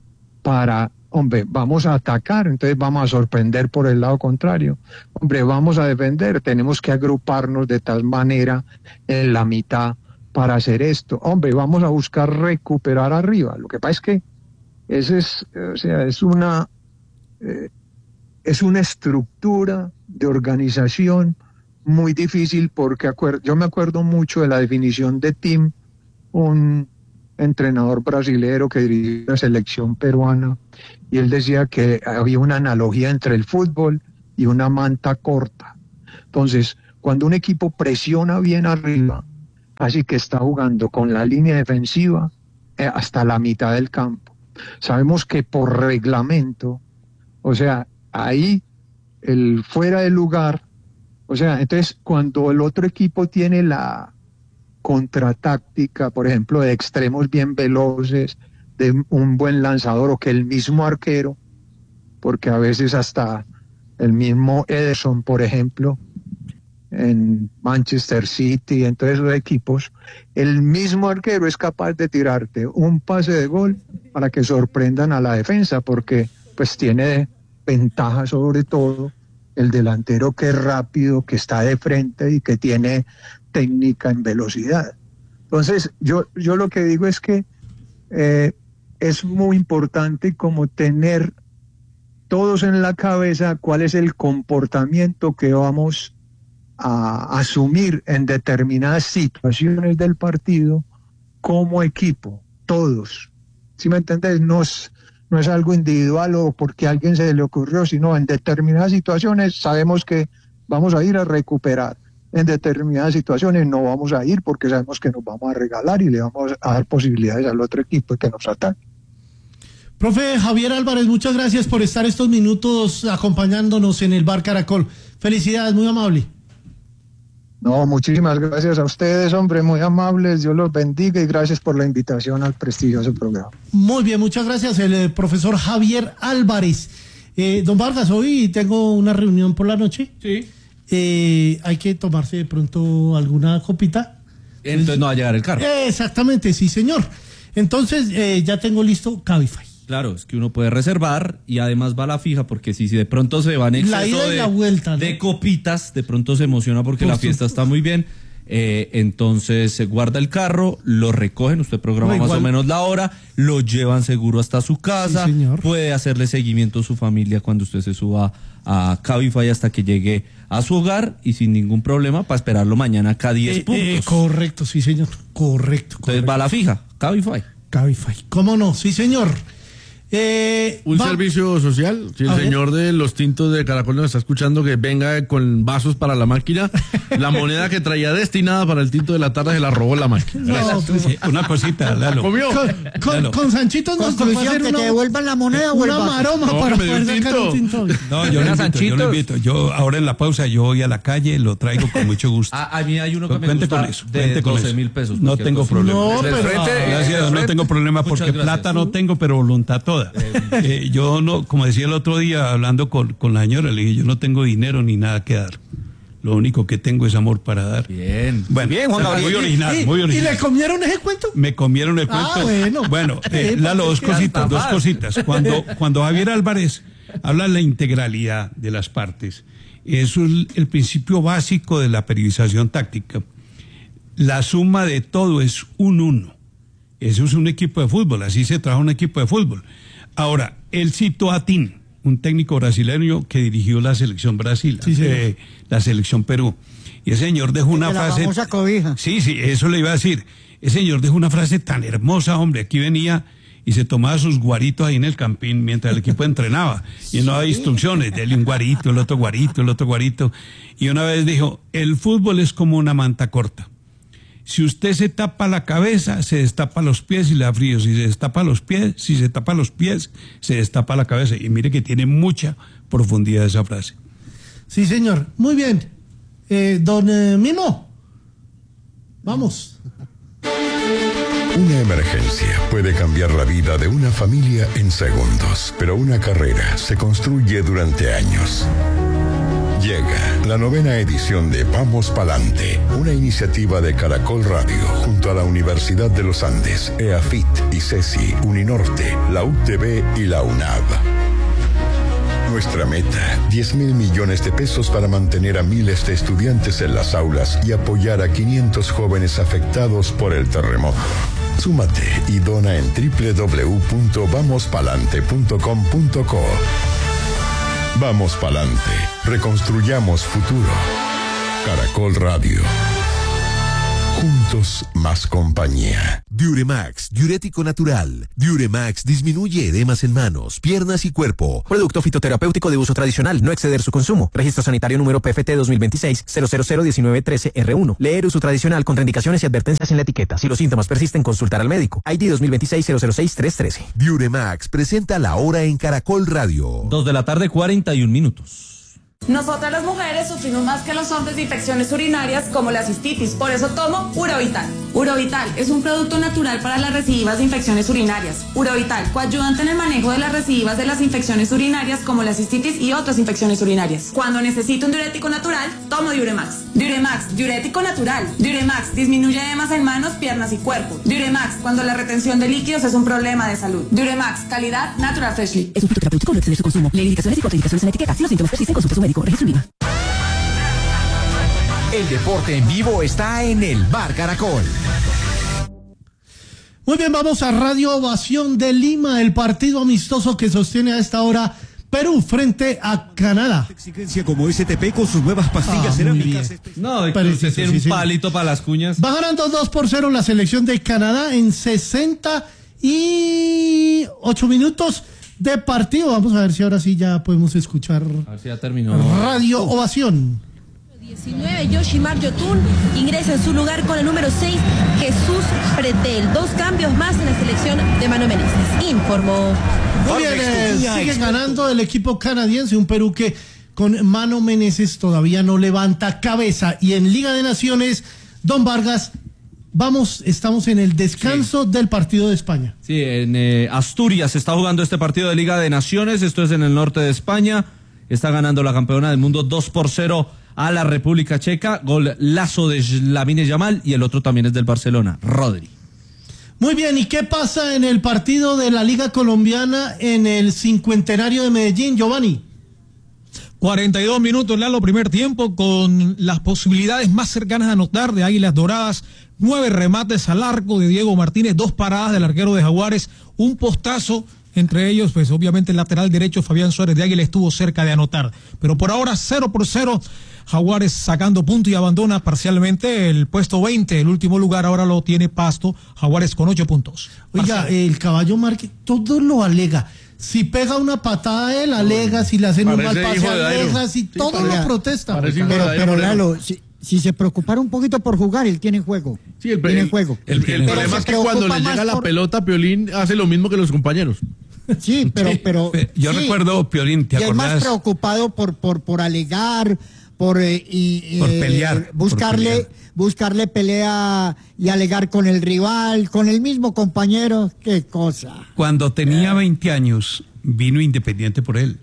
[SPEAKER 9] para, hombre, vamos a atacar, entonces vamos a sorprender por el lado contrario. Hombre, vamos a defender, tenemos que agruparnos de tal manera en la mitad para hacer esto. Hombre, vamos a buscar recuperar arriba. Lo que pasa es que ese es, o sea, es una, eh, es una estructura de organización muy difícil, porque acuer- yo me acuerdo mucho de la definición de Tim, un entrenador brasilero que dirigió la selección peruana, y él decía que había una analogía entre el fútbol y una manta corta. Entonces, cuando un equipo presiona bien arriba, así que está jugando con la línea defensiva eh, hasta la mitad del campo. Sabemos que por reglamento, o sea, ahí el fuera de lugar, o sea, entonces cuando el otro equipo tiene la contratáctica, por ejemplo, de extremos bien veloces, de un buen lanzador, o que el mismo arquero, porque a veces hasta el mismo Ederson, por ejemplo, en Manchester City, en todos esos equipos, el mismo arquero es capaz de tirarte un pase de gol para que sorprendan a la defensa, porque pues tiene ventaja sobre todo el delantero, que es rápido, que está de frente y que tiene técnica en velocidad. Entonces, yo, yo lo que digo es que eh, es muy importante como tener todos en la cabeza cuál es el comportamiento que vamos a asumir en determinadas situaciones del partido como equipo, todos. ¿Sí me entiendes? No es, no es algo individual o porque a alguien se le ocurrió, sino en determinadas situaciones sabemos que vamos a ir a recuperar. En determinadas situaciones no vamos a ir porque sabemos que nos vamos a regalar y le vamos a dar posibilidades al otro equipo de que nos ataque.
[SPEAKER 1] Profe Javier Álvarez, muchas gracias por estar estos minutos acompañándonos en el Bar Caracol. Felicidades, muy amable.
[SPEAKER 9] No, muchísimas gracias a ustedes, hombre, muy amables. Dios los bendiga y gracias por la invitación al prestigioso programa.
[SPEAKER 1] Muy bien, muchas gracias, el eh, profesor Javier Álvarez. Eh, don Vargas, hoy tengo una reunión por la noche.
[SPEAKER 2] Sí.
[SPEAKER 1] Eh, hay que tomarse de pronto alguna copita.
[SPEAKER 2] Entonces no va a llegar el carro.
[SPEAKER 1] Eh, exactamente, sí, señor. Entonces eh, ya tengo listo Cabify.
[SPEAKER 2] Claro, es que uno puede reservar y además va a la fija porque si, si de pronto se van en
[SPEAKER 1] La
[SPEAKER 2] exceso
[SPEAKER 1] ida y
[SPEAKER 2] de,
[SPEAKER 1] la vuelta, ¿no?
[SPEAKER 2] de copitas, de pronto se emociona porque
[SPEAKER 1] Por
[SPEAKER 2] la fiesta
[SPEAKER 1] supuesto.
[SPEAKER 2] está muy bien. Eh, entonces se guarda el carro, lo recogen, usted programa
[SPEAKER 1] No,
[SPEAKER 2] más
[SPEAKER 1] igual.
[SPEAKER 2] o menos la hora, lo llevan seguro hasta su casa,
[SPEAKER 1] Sí, señor.
[SPEAKER 2] puede hacerle seguimiento a su familia cuando usted se suba a Cabify hasta que llegue a su hogar y sin ningún problema para esperarlo mañana acá diez
[SPEAKER 1] Eh,
[SPEAKER 2] puntos.
[SPEAKER 1] eh, correcto, sí, señor. Correcto.
[SPEAKER 2] Entonces
[SPEAKER 1] correcto.
[SPEAKER 2] va a la fija, Cabify.
[SPEAKER 1] Cabify. ¿Cómo no? Sí, señor. Eh,
[SPEAKER 8] Un
[SPEAKER 1] va-
[SPEAKER 8] servicio social, si el
[SPEAKER 1] A ver.
[SPEAKER 8] señor de los tintos de Caracol nos está escuchando, que venga con vasos para la máquina, la moneda que traía destinada para el tinto de la tarde se la robó la máquina.
[SPEAKER 1] No, pues,
[SPEAKER 5] Sí, una cosita, Lalo.
[SPEAKER 8] ¿Comió?
[SPEAKER 1] con, con,
[SPEAKER 5] Lalo.
[SPEAKER 1] con Sanchitos nos tocó
[SPEAKER 6] Construcción,
[SPEAKER 1] hacer
[SPEAKER 6] que
[SPEAKER 1] una,
[SPEAKER 6] te devuelvan la moneda o el
[SPEAKER 1] una
[SPEAKER 6] vaso.
[SPEAKER 1] maroma
[SPEAKER 8] No,
[SPEAKER 1] para
[SPEAKER 8] que me dio
[SPEAKER 1] poder
[SPEAKER 8] un
[SPEAKER 1] sacar un
[SPEAKER 8] tinto.
[SPEAKER 1] tinto.
[SPEAKER 5] No, yo lo
[SPEAKER 4] Era
[SPEAKER 5] invito, yo lo
[SPEAKER 4] Sanchitos.
[SPEAKER 5] invito. Yo ahora en la pausa yo voy a la calle, lo traigo con mucho gusto.
[SPEAKER 2] A, a mí hay uno que me
[SPEAKER 5] Cuente
[SPEAKER 2] gusta
[SPEAKER 5] con eso,
[SPEAKER 2] de
[SPEAKER 5] cuente con
[SPEAKER 2] doce
[SPEAKER 5] eso.
[SPEAKER 2] mil pesos.
[SPEAKER 5] No
[SPEAKER 2] cualquier
[SPEAKER 5] tengo
[SPEAKER 2] cosa.
[SPEAKER 5] problema.
[SPEAKER 1] No,
[SPEAKER 4] Del
[SPEAKER 1] pero...
[SPEAKER 4] frente,
[SPEAKER 1] ah,
[SPEAKER 5] Gracias, no tengo problema
[SPEAKER 2] Muchas
[SPEAKER 5] porque
[SPEAKER 2] gracias.
[SPEAKER 5] plata no tengo, pero voluntad toda. Eh, yo no, como decía el otro día hablando con, con la señora, le dije, yo no tengo dinero ni nada que dar. Lo único que tengo es amor para dar.
[SPEAKER 2] Bien.
[SPEAKER 5] Bueno,
[SPEAKER 4] Bien, Juan Gabriel.
[SPEAKER 5] muy original,
[SPEAKER 1] ¿Y,
[SPEAKER 5] muy
[SPEAKER 1] ¿Y
[SPEAKER 5] original.
[SPEAKER 1] le comieron ese cuento?
[SPEAKER 5] Me comieron el
[SPEAKER 1] Ah,
[SPEAKER 5] cuento.
[SPEAKER 1] bueno.
[SPEAKER 5] eh,
[SPEAKER 1] Sí,
[SPEAKER 5] Lalo, dos
[SPEAKER 1] porque
[SPEAKER 5] cositas,
[SPEAKER 4] hasta
[SPEAKER 5] dos
[SPEAKER 4] más.
[SPEAKER 5] cositas. Cuando, cuando Javier Álvarez habla de la integralidad de las partes, eso es el, el principio básico de la periodización táctica. La suma de todo es un uno. Eso es un equipo de fútbol, así se trabaja un equipo de fútbol. Ahora, él citó a Tin, un técnico brasileño que dirigió la selección Brasil,
[SPEAKER 1] Sí, señor.
[SPEAKER 5] eh, la selección Perú. Y ese señor dejó una
[SPEAKER 6] De la
[SPEAKER 5] frase...
[SPEAKER 6] famosa cobija.
[SPEAKER 5] Sí, sí, eso le iba a decir. Ese señor dejó una frase tan hermosa, hombre. Aquí venía y se tomaba sus guaritos ahí en el campín mientras el equipo entrenaba. Y no había instrucciones, dele un guarito, el otro guarito, el otro guarito. Y una vez dijo, el fútbol es como una manta corta. Si usted se tapa la cabeza, se destapa los pies y le da frío. Si se destapa los pies, si se tapa los pies, se destapa la cabeza. Y mire que tiene mucha profundidad esa frase.
[SPEAKER 1] Sí, señor. Muy bien. Eh, don eh, Mimo. Vamos.
[SPEAKER 10] Una emergencia puede cambiar la vida de una familia en segundos, pero una carrera se construye durante años. Llega la novena edición de Vamos Palante, una iniciativa de Caracol Radio junto a la Universidad de los Andes, EAFIT, ICESI, Uninorte, la U T B y la UNAV. Nuestra meta, diez mil millones de pesos para mantener a miles de estudiantes en las aulas y apoyar a quinientos jóvenes afectados por el terremoto. Súmate y dona en doble u doble u doble u punto vamos palante punto com punto co. Vamos Palante, reconstruyamos futuro. Caracol Radio. Juntos más compañía.
[SPEAKER 11] Diuremax, diurético natural. Diuremax disminuye edemas en manos, piernas y cuerpo.
[SPEAKER 12] Producto fitoterapéutico de uso tradicional, no exceder su consumo. Registro sanitario número P F T dos mil veintiséis cero cero cero diecinueve trece R uno. Leer uso tradicional, contraindicaciones y advertencias en la etiqueta. Si los síntomas persisten, consultar al médico. I D dos mil veintiséis cero cero seis tres trece.
[SPEAKER 11] Diuremax presenta la hora en Caracol Radio.
[SPEAKER 2] Dos de la tarde, cuarenta y un minutos.
[SPEAKER 13] Nosotras las mujeres sufrimos más que los hombres de infecciones urinarias como la cistitis, por eso tomo Urovital. Urovital es un producto natural para las recidivas de infecciones urinarias. Urovital, coayudante en el manejo de las recidivas de las infecciones urinarias como la cistitis y otras infecciones urinarias. Cuando necesito un diurético natural, tomo Diuremax. Diuremax, diurético natural. Diuremax, disminuye edemas en manos, piernas y cuerpo. Diuremax, cuando la retención de líquidos es un problema de salud. Diuremax, calidad Natural Freshly.
[SPEAKER 14] Es un fitoterapéutico, no exceder su consumo. Lee indicaciones y contraindicaciones en la etiqueta. Si los síntomas persisten, consulte a su médico. Registro IVA.
[SPEAKER 15] El deporte en vivo está en el Bar Caracol.
[SPEAKER 1] Muy bien, vamos a Radio Ovación de Lima, el partido amistoso que sostiene a esta hora Perú frente a Canadá.
[SPEAKER 15] Exigencia como S T P con sus nuevas pastillas
[SPEAKER 1] Ah,
[SPEAKER 15] cerámicas.
[SPEAKER 2] No,
[SPEAKER 1] Pero
[SPEAKER 2] usted
[SPEAKER 1] sí,
[SPEAKER 2] tiene
[SPEAKER 1] sí,
[SPEAKER 2] un
[SPEAKER 1] sí.
[SPEAKER 2] palito para las cuñas.
[SPEAKER 1] Va ganando dos por cero la selección de Canadá en sesenta y ocho minutos de partido. Vamos a ver si ahora sí ya podemos escuchar
[SPEAKER 2] A ver si ya terminó.
[SPEAKER 1] Radio Ovación.
[SPEAKER 16] diecinueve, Yoshimar Yotun ingresa en su lugar con el número seis, Jesús Pretel. Dos cambios más en la selección de Mano Menezes. Informó.
[SPEAKER 1] Muy bien, eh, sigue ganando el equipo canadiense, un Perú que con Mano Menezes todavía no levanta cabeza. Y en Liga de Naciones, Don Vargas, vamos, estamos en el descanso sí. del partido de España.
[SPEAKER 2] Sí, en eh, Asturias se está jugando este partido de Liga de Naciones, esto es en el norte de España. Está ganando la campeona del mundo dos por cero a la República Checa, gol lazo de Lamine Yamal y el otro también es del Barcelona, Rodri.
[SPEAKER 1] Muy bien, ¿y qué pasa en el partido de la Liga Colombiana en el cincuentenario de Medellín, Giovanni?
[SPEAKER 3] cuarenta y dos minutos, Lalo, primer tiempo, con las posibilidades más cercanas a anotar de Águilas Doradas, nueve remates al arco de Diego Martínez, dos paradas del arquero de Jaguares, un postazo, entre ellos, pues obviamente el lateral derecho Fabián Suárez de Águila estuvo cerca de anotar, pero por ahora cero por cero, Jaguares sacando punto y abandona parcialmente el puesto veinte, el último lugar ahora lo tiene Pasto, Jaguares con ocho puntos.
[SPEAKER 1] Oiga,
[SPEAKER 3] Parcial.
[SPEAKER 1] el Caballo Márquez, todo lo alega. Si pega una patada él, alega, si le hacen un mal pase, alega, si todo lo protesta.
[SPEAKER 6] Pero, pero Lalo, si, si se preocupara un poquito por jugar, él tiene juego.
[SPEAKER 8] Sí, el,
[SPEAKER 6] tiene
[SPEAKER 8] el,
[SPEAKER 6] juego.
[SPEAKER 8] El, el, el problema es que cuando le llega la por... pelota, Piolín hace lo mismo que los compañeros.
[SPEAKER 6] Sí, pero... pero
[SPEAKER 5] Yo
[SPEAKER 6] sí.
[SPEAKER 5] recuerdo, Piolín, ¿te
[SPEAKER 6] y
[SPEAKER 5] acordás?
[SPEAKER 6] es más preocupado por, por, por alegar, por, eh, y,
[SPEAKER 5] por
[SPEAKER 6] eh,
[SPEAKER 5] pelear.
[SPEAKER 6] Buscarle,
[SPEAKER 5] por pelear.
[SPEAKER 6] buscarle pelea y alegar con el rival, con el mismo compañero. Qué cosa.
[SPEAKER 5] Cuando tenía veinte años, vino Independiente por él.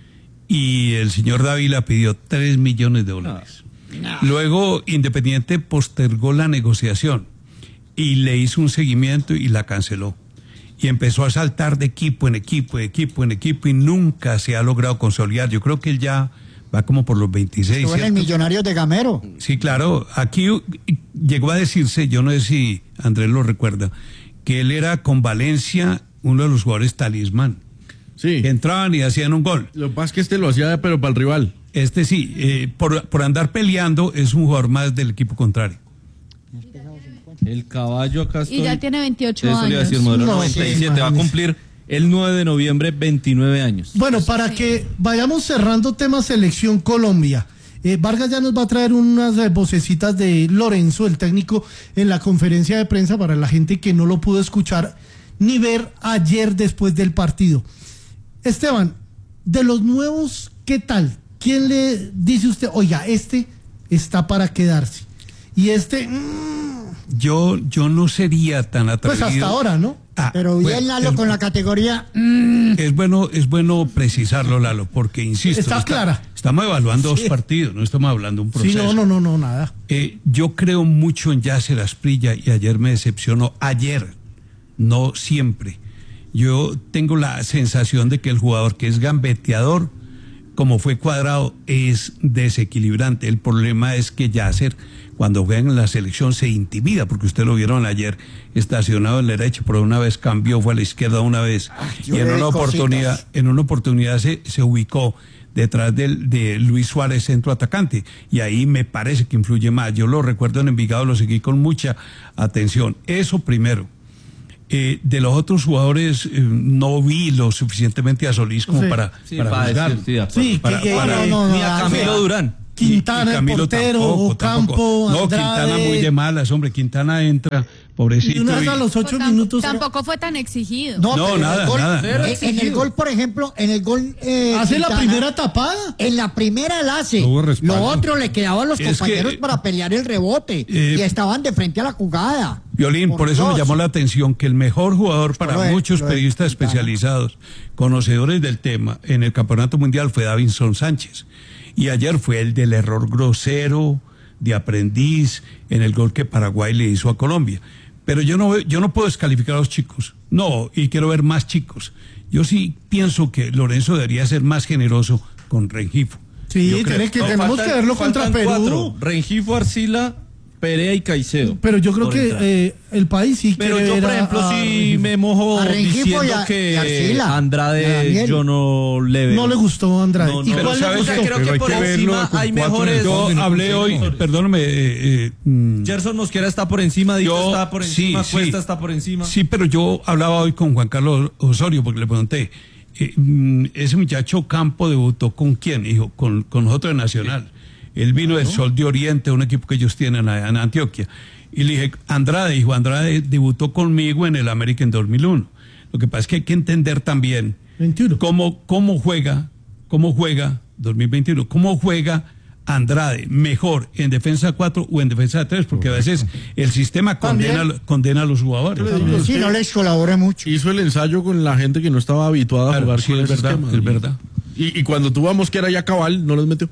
[SPEAKER 5] Y el señor Dávila pidió tres millones de dólares. No. Luego, Independiente postergó la negociación y le hizo un seguimiento y la canceló. Y empezó a saltar de equipo en equipo, de equipo en equipo, y nunca se ha logrado consolidar. Yo creo que él ya va como por los veintiséis.
[SPEAKER 6] Estuvo en el Millonarios de Gamero.
[SPEAKER 5] Sí, claro. Aquí llegó a decirse, yo no sé si Andrés lo recuerda, que él era con Valencia uno de los jugadores talismán.
[SPEAKER 8] Sí.
[SPEAKER 5] Que entraban y hacían un gol.
[SPEAKER 8] Lo que pasa es que este lo hacía, pero para el rival.
[SPEAKER 5] Este sí, eh, por, por andar peleando, es un jugador más del equipo contrario.
[SPEAKER 2] El Caballo acá estoy.
[SPEAKER 7] Y ya tiene veintiocho
[SPEAKER 2] Eso
[SPEAKER 7] años.
[SPEAKER 2] Le iba a decir, modelo
[SPEAKER 1] No,
[SPEAKER 2] noventa y siete,
[SPEAKER 1] sí,
[SPEAKER 2] va a cumplir el nueve de noviembre veintinueve años.
[SPEAKER 1] Bueno, para que vayamos cerrando tema Selección Colombia. Eh, Vargas ya nos va a traer unas eh, vocecitas de Lorenzo, el técnico, en la conferencia de prensa para la gente que no lo pudo escuchar ni ver ayer después del partido. Esteban, de los nuevos, ¿qué tal? ¿Quién le dice usted, oiga, este está para quedarse? Y este... Mmm,
[SPEAKER 5] Yo, yo no sería tan atrevido.
[SPEAKER 1] pues hasta ahora, ¿no?
[SPEAKER 5] Ah,
[SPEAKER 6] Pero bien,
[SPEAKER 5] bueno,
[SPEAKER 6] Lalo,
[SPEAKER 5] es,
[SPEAKER 6] con la categoría...
[SPEAKER 5] Mm. Es bueno, es bueno precisarlo, Lalo, porque, insisto...
[SPEAKER 1] Está
[SPEAKER 5] está,
[SPEAKER 1] clara.
[SPEAKER 5] Estamos evaluando
[SPEAKER 1] Sí.
[SPEAKER 5] dos partidos, no estamos hablando de un proceso.
[SPEAKER 1] Sí, no, no, no, no, nada.
[SPEAKER 5] Eh, yo creo mucho en Yasser Asprilla y ayer me decepcionó. Ayer, no siempre. Yo tengo la sensación de que el jugador que es gambeteador, como fue Cuadrado, es desequilibrante. El problema es que Yasser, cuando juega en la selección, se intimida, porque usted lo vieron ayer estacionado en la derecha, pero una vez cambió, fue a la izquierda una vez. Ay, y en una oportunidad, cositas. en una oportunidad se, se ubicó detrás del, de Luis Suárez, centro atacante, y ahí me parece que influye más. Yo lo recuerdo en Envigado, lo seguí con mucha atención. Eso primero. Eh, de los otros jugadores eh, no vi lo suficientemente a Solís como
[SPEAKER 1] Sí.
[SPEAKER 5] para,
[SPEAKER 2] Sí,
[SPEAKER 5] para
[SPEAKER 2] para
[SPEAKER 5] juzgar.
[SPEAKER 2] decir, sí, de acuerdo.
[SPEAKER 1] Sí,
[SPEAKER 5] Para-
[SPEAKER 1] que,
[SPEAKER 5] para-
[SPEAKER 1] eh, no, no,
[SPEAKER 2] Ni a
[SPEAKER 1] no,
[SPEAKER 2] Camilo
[SPEAKER 1] sí.
[SPEAKER 2] Durán.
[SPEAKER 1] Quintana,
[SPEAKER 5] Y- y
[SPEAKER 1] el
[SPEAKER 5] Camilo
[SPEAKER 1] portero,
[SPEAKER 5] tampoco,
[SPEAKER 1] Ocampo,
[SPEAKER 5] tampoco. No,
[SPEAKER 1] Andrade.
[SPEAKER 5] Quintana muy de malas, hombre. Quintana entra, pobrecito.
[SPEAKER 1] Y una vez a
[SPEAKER 5] y-
[SPEAKER 1] los ocho
[SPEAKER 7] Pues tam-
[SPEAKER 1] minutos...
[SPEAKER 7] Tampoco fue tan exigido.
[SPEAKER 5] No,
[SPEAKER 6] pero en
[SPEAKER 5] nada,
[SPEAKER 6] el gol,
[SPEAKER 5] nada.
[SPEAKER 6] En,
[SPEAKER 5] Cero
[SPEAKER 6] en el gol, por ejemplo, en el gol... Eh,
[SPEAKER 1] Hace la
[SPEAKER 6] Quintana,
[SPEAKER 1] primera tapada.
[SPEAKER 6] En la primera la hace.
[SPEAKER 5] No hubo respaldo.
[SPEAKER 6] Lo otro le quedaba a los
[SPEAKER 5] Es
[SPEAKER 6] compañeros
[SPEAKER 5] que,
[SPEAKER 6] para pelear el rebote.
[SPEAKER 5] eh,
[SPEAKER 6] y estaban de frente a la jugada.
[SPEAKER 5] Violín, por,
[SPEAKER 6] Por
[SPEAKER 5] eso me
[SPEAKER 6] Dios.
[SPEAKER 5] llamó la atención que el mejor jugador para
[SPEAKER 6] Lo de-
[SPEAKER 5] muchos
[SPEAKER 6] lo de
[SPEAKER 5] periodistas
[SPEAKER 6] Quintana.
[SPEAKER 5] especializados, conocedores del tema, en el Campeonato Mundial fue Davinson Sánchez. Y ayer fue el del error grosero, de aprendiz, en el gol que Paraguay le hizo a Colombia. Pero yo no, yo no puedo descalificar a los chicos. No, y quiero ver más chicos. Yo sí pienso que Lorenzo debería ser más generoso con Rengifo.
[SPEAKER 1] Sí,
[SPEAKER 5] Yo creo-
[SPEAKER 1] tiene que,
[SPEAKER 2] No,
[SPEAKER 1] tenemos
[SPEAKER 2] faltan-
[SPEAKER 1] que verlo contra
[SPEAKER 2] faltan
[SPEAKER 1] Perú.
[SPEAKER 2] cuatro. Rengifo, Arcila, Perea y Caicedo.
[SPEAKER 1] Pero yo creo
[SPEAKER 2] por
[SPEAKER 1] que
[SPEAKER 2] entrar.
[SPEAKER 1] eh, el país sí
[SPEAKER 2] Pero
[SPEAKER 1] quiere
[SPEAKER 2] yo,
[SPEAKER 1] ver
[SPEAKER 2] por
[SPEAKER 1] a-
[SPEAKER 2] ejemplo,
[SPEAKER 1] a
[SPEAKER 2] sí
[SPEAKER 1] Rengifo.
[SPEAKER 2] me mojo
[SPEAKER 6] A Rengifo
[SPEAKER 2] diciendo
[SPEAKER 6] y a- y
[SPEAKER 2] que
[SPEAKER 6] a Arcila,
[SPEAKER 2] Andrade
[SPEAKER 6] y a Daniel.
[SPEAKER 2] yo no le veo.
[SPEAKER 1] No le gustó a Andrade.
[SPEAKER 2] No,
[SPEAKER 1] ¿Y
[SPEAKER 2] no.
[SPEAKER 5] Pero
[SPEAKER 1] cuál le
[SPEAKER 5] ¿sabes
[SPEAKER 1] gustó?
[SPEAKER 5] qué?
[SPEAKER 2] Creo
[SPEAKER 5] Pero
[SPEAKER 2] que
[SPEAKER 5] hay
[SPEAKER 2] por
[SPEAKER 5] que verlo
[SPEAKER 2] encima
[SPEAKER 5] con
[SPEAKER 2] hay
[SPEAKER 5] cuatro
[SPEAKER 2] mejores.
[SPEAKER 5] Yo hablé hoy, perdóname, eh, eh, mm,
[SPEAKER 2] Gerson Mosquera está por encima, Dito
[SPEAKER 5] Yo-
[SPEAKER 2] está por
[SPEAKER 5] sí,
[SPEAKER 2] encima,
[SPEAKER 5] sí.
[SPEAKER 2] Cuesta está por encima.
[SPEAKER 5] Sí, pero yo hablaba hoy con Juan Carlos Osorio porque le pregunté, eh, mm, ese muchacho Campo debutó con quién, dijo, con, con nosotros de Nacional. Él vino del Sol de Oriente, un equipo que ellos tienen allá en Antioquia. Y le dije, Andrade, dijo, Andrade debutó conmigo en el América en dos mil uno. Lo que pasa es que hay que entender también
[SPEAKER 1] veintiuno.
[SPEAKER 5] cómo, cómo juega, cómo juega, dos mil veintiuno, cómo juega Andrade mejor en defensa cuatro o en defensa tres, porque a veces el sistema condena, condena a los jugadores.
[SPEAKER 6] Sí, no les colabora mucho.
[SPEAKER 8] Hizo el ensayo con la gente que no estaba habituada a
[SPEAKER 5] Claro,
[SPEAKER 8] jugar
[SPEAKER 5] sí,
[SPEAKER 8] con
[SPEAKER 5] es
[SPEAKER 8] ese
[SPEAKER 5] verdad,
[SPEAKER 8] esquema.
[SPEAKER 5] es verdad.
[SPEAKER 8] Y, y cuando tuvo a Mosquera ya cabal, no los metió.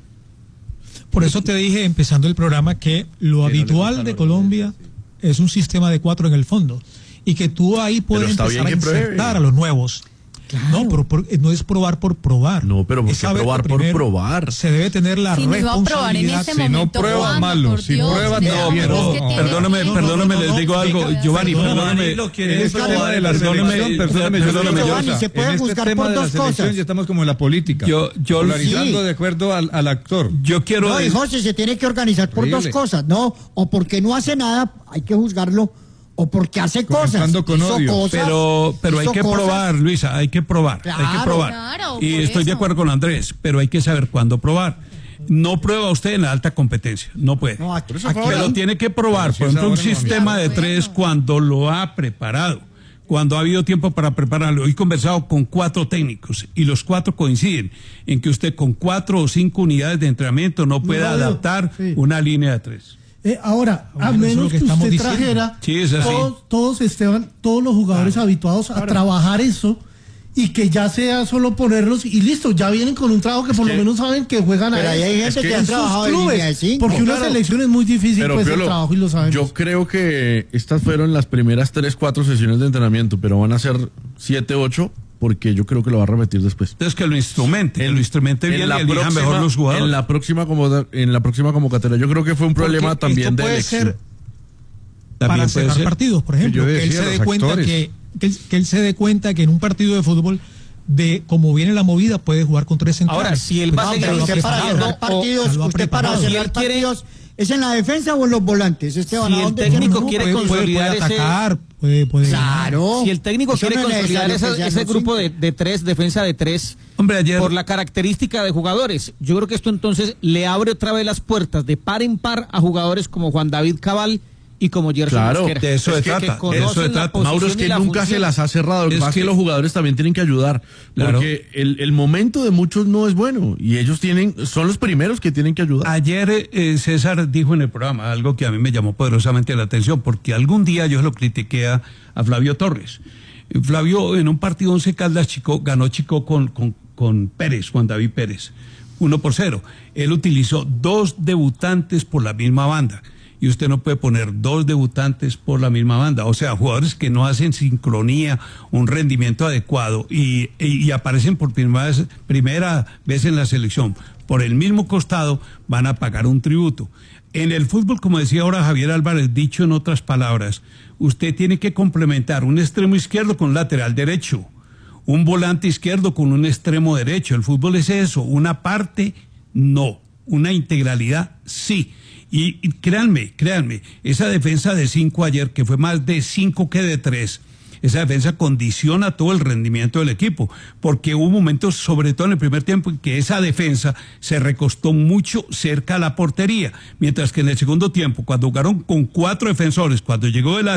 [SPEAKER 3] Por eso te dije, empezando el programa, que lo habitual de Colombia es un sistema de cuatro en el fondo. Y que tú ahí puedes
[SPEAKER 8] está
[SPEAKER 3] empezar a
[SPEAKER 8] bien que pruebe.
[SPEAKER 3] insertar a los nuevos. No, pero por- no es probar por probar.
[SPEAKER 8] No, pero ¿por
[SPEAKER 3] Es
[SPEAKER 8] qué
[SPEAKER 3] saber
[SPEAKER 8] probar
[SPEAKER 3] que
[SPEAKER 8] por
[SPEAKER 3] primero
[SPEAKER 8] probar?
[SPEAKER 3] Se debe tener la
[SPEAKER 7] Si no iba a probar en
[SPEAKER 3] responsabilidad.
[SPEAKER 7] ese
[SPEAKER 3] Si no
[SPEAKER 7] momento,
[SPEAKER 3] prueba,
[SPEAKER 7] ¿cuándo?
[SPEAKER 3] malo.
[SPEAKER 7] Por
[SPEAKER 3] Si
[SPEAKER 7] Dios,
[SPEAKER 3] prueba,
[SPEAKER 7] no,
[SPEAKER 3] no,
[SPEAKER 7] pero
[SPEAKER 3] pero-
[SPEAKER 7] es que tiene-
[SPEAKER 5] Perdóname,
[SPEAKER 3] no, no,
[SPEAKER 5] perdóname,
[SPEAKER 3] no, no,
[SPEAKER 5] les digo
[SPEAKER 3] no,
[SPEAKER 5] algo,
[SPEAKER 3] venga,
[SPEAKER 5] Giovanni,
[SPEAKER 3] perdóname,
[SPEAKER 5] perdóname.
[SPEAKER 2] lo quiere
[SPEAKER 5] En
[SPEAKER 2] es
[SPEAKER 5] este
[SPEAKER 2] probar
[SPEAKER 5] tema de
[SPEAKER 2] en
[SPEAKER 5] la
[SPEAKER 2] la
[SPEAKER 5] selección,
[SPEAKER 2] selección,
[SPEAKER 5] perdóname,
[SPEAKER 6] Giovanni,
[SPEAKER 5] perdóname,
[SPEAKER 6] Giovanni,
[SPEAKER 5] yo-
[SPEAKER 6] se puede
[SPEAKER 15] en este
[SPEAKER 6] juzgar
[SPEAKER 15] tema
[SPEAKER 6] por
[SPEAKER 15] de la
[SPEAKER 6] dos
[SPEAKER 15] selección
[SPEAKER 6] cosas.
[SPEAKER 15] ya estamos como en la política.
[SPEAKER 5] Yo- yo-
[SPEAKER 15] polarizando
[SPEAKER 6] Sí.
[SPEAKER 15] de acuerdo al, al actor.
[SPEAKER 5] Yo quiero
[SPEAKER 6] No, y
[SPEAKER 5] decir-
[SPEAKER 6] José se tiene que organizar por
[SPEAKER 15] Horrible.
[SPEAKER 6] dos cosas, ¿no? O porque no hace nada, hay que juzgarlo, o porque hace cosas.
[SPEAKER 15] Comenzando con
[SPEAKER 6] Hizo
[SPEAKER 15] odio.
[SPEAKER 6] cosas,
[SPEAKER 5] Pero, pero hay
[SPEAKER 6] hizo
[SPEAKER 5] que
[SPEAKER 6] cosas.
[SPEAKER 5] probar, Luisa, hay que probar, hay que
[SPEAKER 6] Claro.
[SPEAKER 5] probar.
[SPEAKER 7] Claro,
[SPEAKER 5] y
[SPEAKER 7] por
[SPEAKER 5] estoy de
[SPEAKER 7] eso.
[SPEAKER 5] acuerdo con Andrés, pero hay que saber cuándo probar. No prueba usted en la alta competencia, no puede.
[SPEAKER 6] No, aquí-
[SPEAKER 5] Pero
[SPEAKER 6] aquí-
[SPEAKER 5] tiene que probar,
[SPEAKER 15] si
[SPEAKER 5] por
[SPEAKER 15] es
[SPEAKER 5] ejemplo, un
[SPEAKER 15] ahora, no,
[SPEAKER 5] sistema de tres cuando lo ha preparado, cuando ha habido tiempo para prepararlo. Hoy he conversado con cuatro técnicos y los cuatro coinciden en que usted con cuatro o cinco unidades de entrenamiento no puede
[SPEAKER 1] No, no,
[SPEAKER 5] adaptar
[SPEAKER 1] sí.
[SPEAKER 5] una línea de tres.
[SPEAKER 1] Eh, ahora, a
[SPEAKER 3] Bueno, eso es
[SPEAKER 1] menos
[SPEAKER 3] lo
[SPEAKER 1] que,
[SPEAKER 3] que estamos
[SPEAKER 1] usted
[SPEAKER 3] diciendo.
[SPEAKER 1] trajera
[SPEAKER 5] Sí, es así.
[SPEAKER 1] todos, todos, Esteban, todos los jugadores habituados a trabajar eso y que ya sea solo ponerlos y listo, ya vienen con un trabajo que por
[SPEAKER 8] que-
[SPEAKER 1] lo menos saben que juegan
[SPEAKER 6] Pero
[SPEAKER 1] a
[SPEAKER 6] ahí hay gente
[SPEAKER 8] que
[SPEAKER 6] que ha
[SPEAKER 1] en sus
[SPEAKER 6] trabajado en línea de
[SPEAKER 1] clubes,
[SPEAKER 6] cinco.
[SPEAKER 1] porque una
[SPEAKER 8] Claro.
[SPEAKER 1] selección es muy difícil
[SPEAKER 8] Pero,
[SPEAKER 1] pues el
[SPEAKER 8] Piolo,
[SPEAKER 1] trabajo y lo sabemos.
[SPEAKER 8] yo creo que estas fueron las primeras tres, cuatro sesiones de entrenamiento, pero van a ser siete, ocho, porque yo creo que lo va a repetir después.
[SPEAKER 5] Entonces que lo instrumente, que lo instrumente bien y elija mejor los jugadores.
[SPEAKER 8] en la próxima convo- en la próxima convocatoria. Yo creo que fue un problema
[SPEAKER 3] Porque
[SPEAKER 8] también
[SPEAKER 3] esto
[SPEAKER 8] de
[SPEAKER 3] puede
[SPEAKER 8] elección.
[SPEAKER 3] ser
[SPEAKER 5] También
[SPEAKER 3] para
[SPEAKER 5] puede
[SPEAKER 3] cerrar
[SPEAKER 5] ser.
[SPEAKER 3] partidos, por ejemplo,
[SPEAKER 15] yo
[SPEAKER 3] que él
[SPEAKER 15] decía,
[SPEAKER 3] se dé
[SPEAKER 15] los
[SPEAKER 3] cuenta
[SPEAKER 15] actores.
[SPEAKER 3] que, que, él, que él se dé cuenta que en un partido de fútbol de cómo viene la movida puede jugar con tres centrales.
[SPEAKER 17] Ahora, si él va a
[SPEAKER 6] No,
[SPEAKER 17] seguir
[SPEAKER 6] pero usted para
[SPEAKER 17] insistiendo,
[SPEAKER 6] cerrar partidos,
[SPEAKER 3] o-
[SPEAKER 6] usted para
[SPEAKER 3] preparado.
[SPEAKER 6] cerrar
[SPEAKER 17] Si él quiere-
[SPEAKER 6] partidos, ¿es en la defensa o en los volantes? Esteban,
[SPEAKER 17] Si
[SPEAKER 6] ¿a
[SPEAKER 17] el
[SPEAKER 6] dónde
[SPEAKER 17] técnico
[SPEAKER 6] quiere-
[SPEAKER 17] quiere
[SPEAKER 3] puede, puede-
[SPEAKER 17] consolidar
[SPEAKER 3] puede
[SPEAKER 17] ese-
[SPEAKER 3] atacar, puede, puede
[SPEAKER 6] Claro.
[SPEAKER 17] Si el técnico
[SPEAKER 6] Eso
[SPEAKER 17] quiere
[SPEAKER 6] no es
[SPEAKER 17] consolidar
[SPEAKER 6] necesario
[SPEAKER 17] esa-
[SPEAKER 6] que sean
[SPEAKER 17] ese
[SPEAKER 6] los
[SPEAKER 17] grupo
[SPEAKER 6] cinco.
[SPEAKER 17] de, de tres, defensa de tres,
[SPEAKER 5] Hombre, ayer
[SPEAKER 17] por la característica de jugadores, yo creo que esto entonces le abre otra vez las puertas de par en par a jugadores como Juan David Cabal y como Gerson
[SPEAKER 8] Claro,
[SPEAKER 17] Mosquera.
[SPEAKER 5] de eso
[SPEAKER 17] Es
[SPEAKER 5] se
[SPEAKER 17] que-
[SPEAKER 5] trata,
[SPEAKER 17] que
[SPEAKER 5] de
[SPEAKER 17] conocen
[SPEAKER 5] eso se
[SPEAKER 17] la
[SPEAKER 5] trata.
[SPEAKER 17] posición
[SPEAKER 8] Mauro, es
[SPEAKER 17] y
[SPEAKER 8] que
[SPEAKER 17] la
[SPEAKER 8] nunca
[SPEAKER 17] función.
[SPEAKER 8] se las ha cerrado. Lo que
[SPEAKER 5] Es
[SPEAKER 8] pasa es que
[SPEAKER 5] que-
[SPEAKER 8] los jugadores también tienen que ayudar.
[SPEAKER 5] Claro.
[SPEAKER 8] Porque el, el momento de muchos no es bueno. Y ellos tienen, son los primeros que tienen que ayudar.
[SPEAKER 5] Ayer eh, César dijo en el programa algo que a mí me llamó poderosamente la atención, porque algún día yo lo critiqué a, a Flavio Torres. Eh, Flavio en un partido Once Caldas Chico, ganó Chico con, con, con Pérez, Juan David Pérez, uno por cero. Él utilizó dos debutantes por la misma banda. Y usted no puede poner dos debutantes por la misma banda. O sea, jugadores que no hacen sincronía, un rendimiento adecuado y, y, y aparecen por primera vez, primera vez en la selección por el mismo costado, van a pagar un tributo. En el fútbol, como decía ahora Javier Álvarez, dicho en otras palabras, usted tiene que complementar un extremo izquierdo con un lateral derecho, un volante izquierdo con un extremo derecho. El fútbol es eso, una parte no, una integralidad sí. Y, y créanme, créanme, esa defensa de cinco ayer, que fue más de cinco que de tres, esa defensa condiciona todo el rendimiento del equipo, porque hubo momentos, sobre todo en el primer tiempo, en que esa defensa se recostó mucho cerca a la portería, mientras que en el segundo tiempo, cuando jugaron con cuatro defensores, cuando llegó el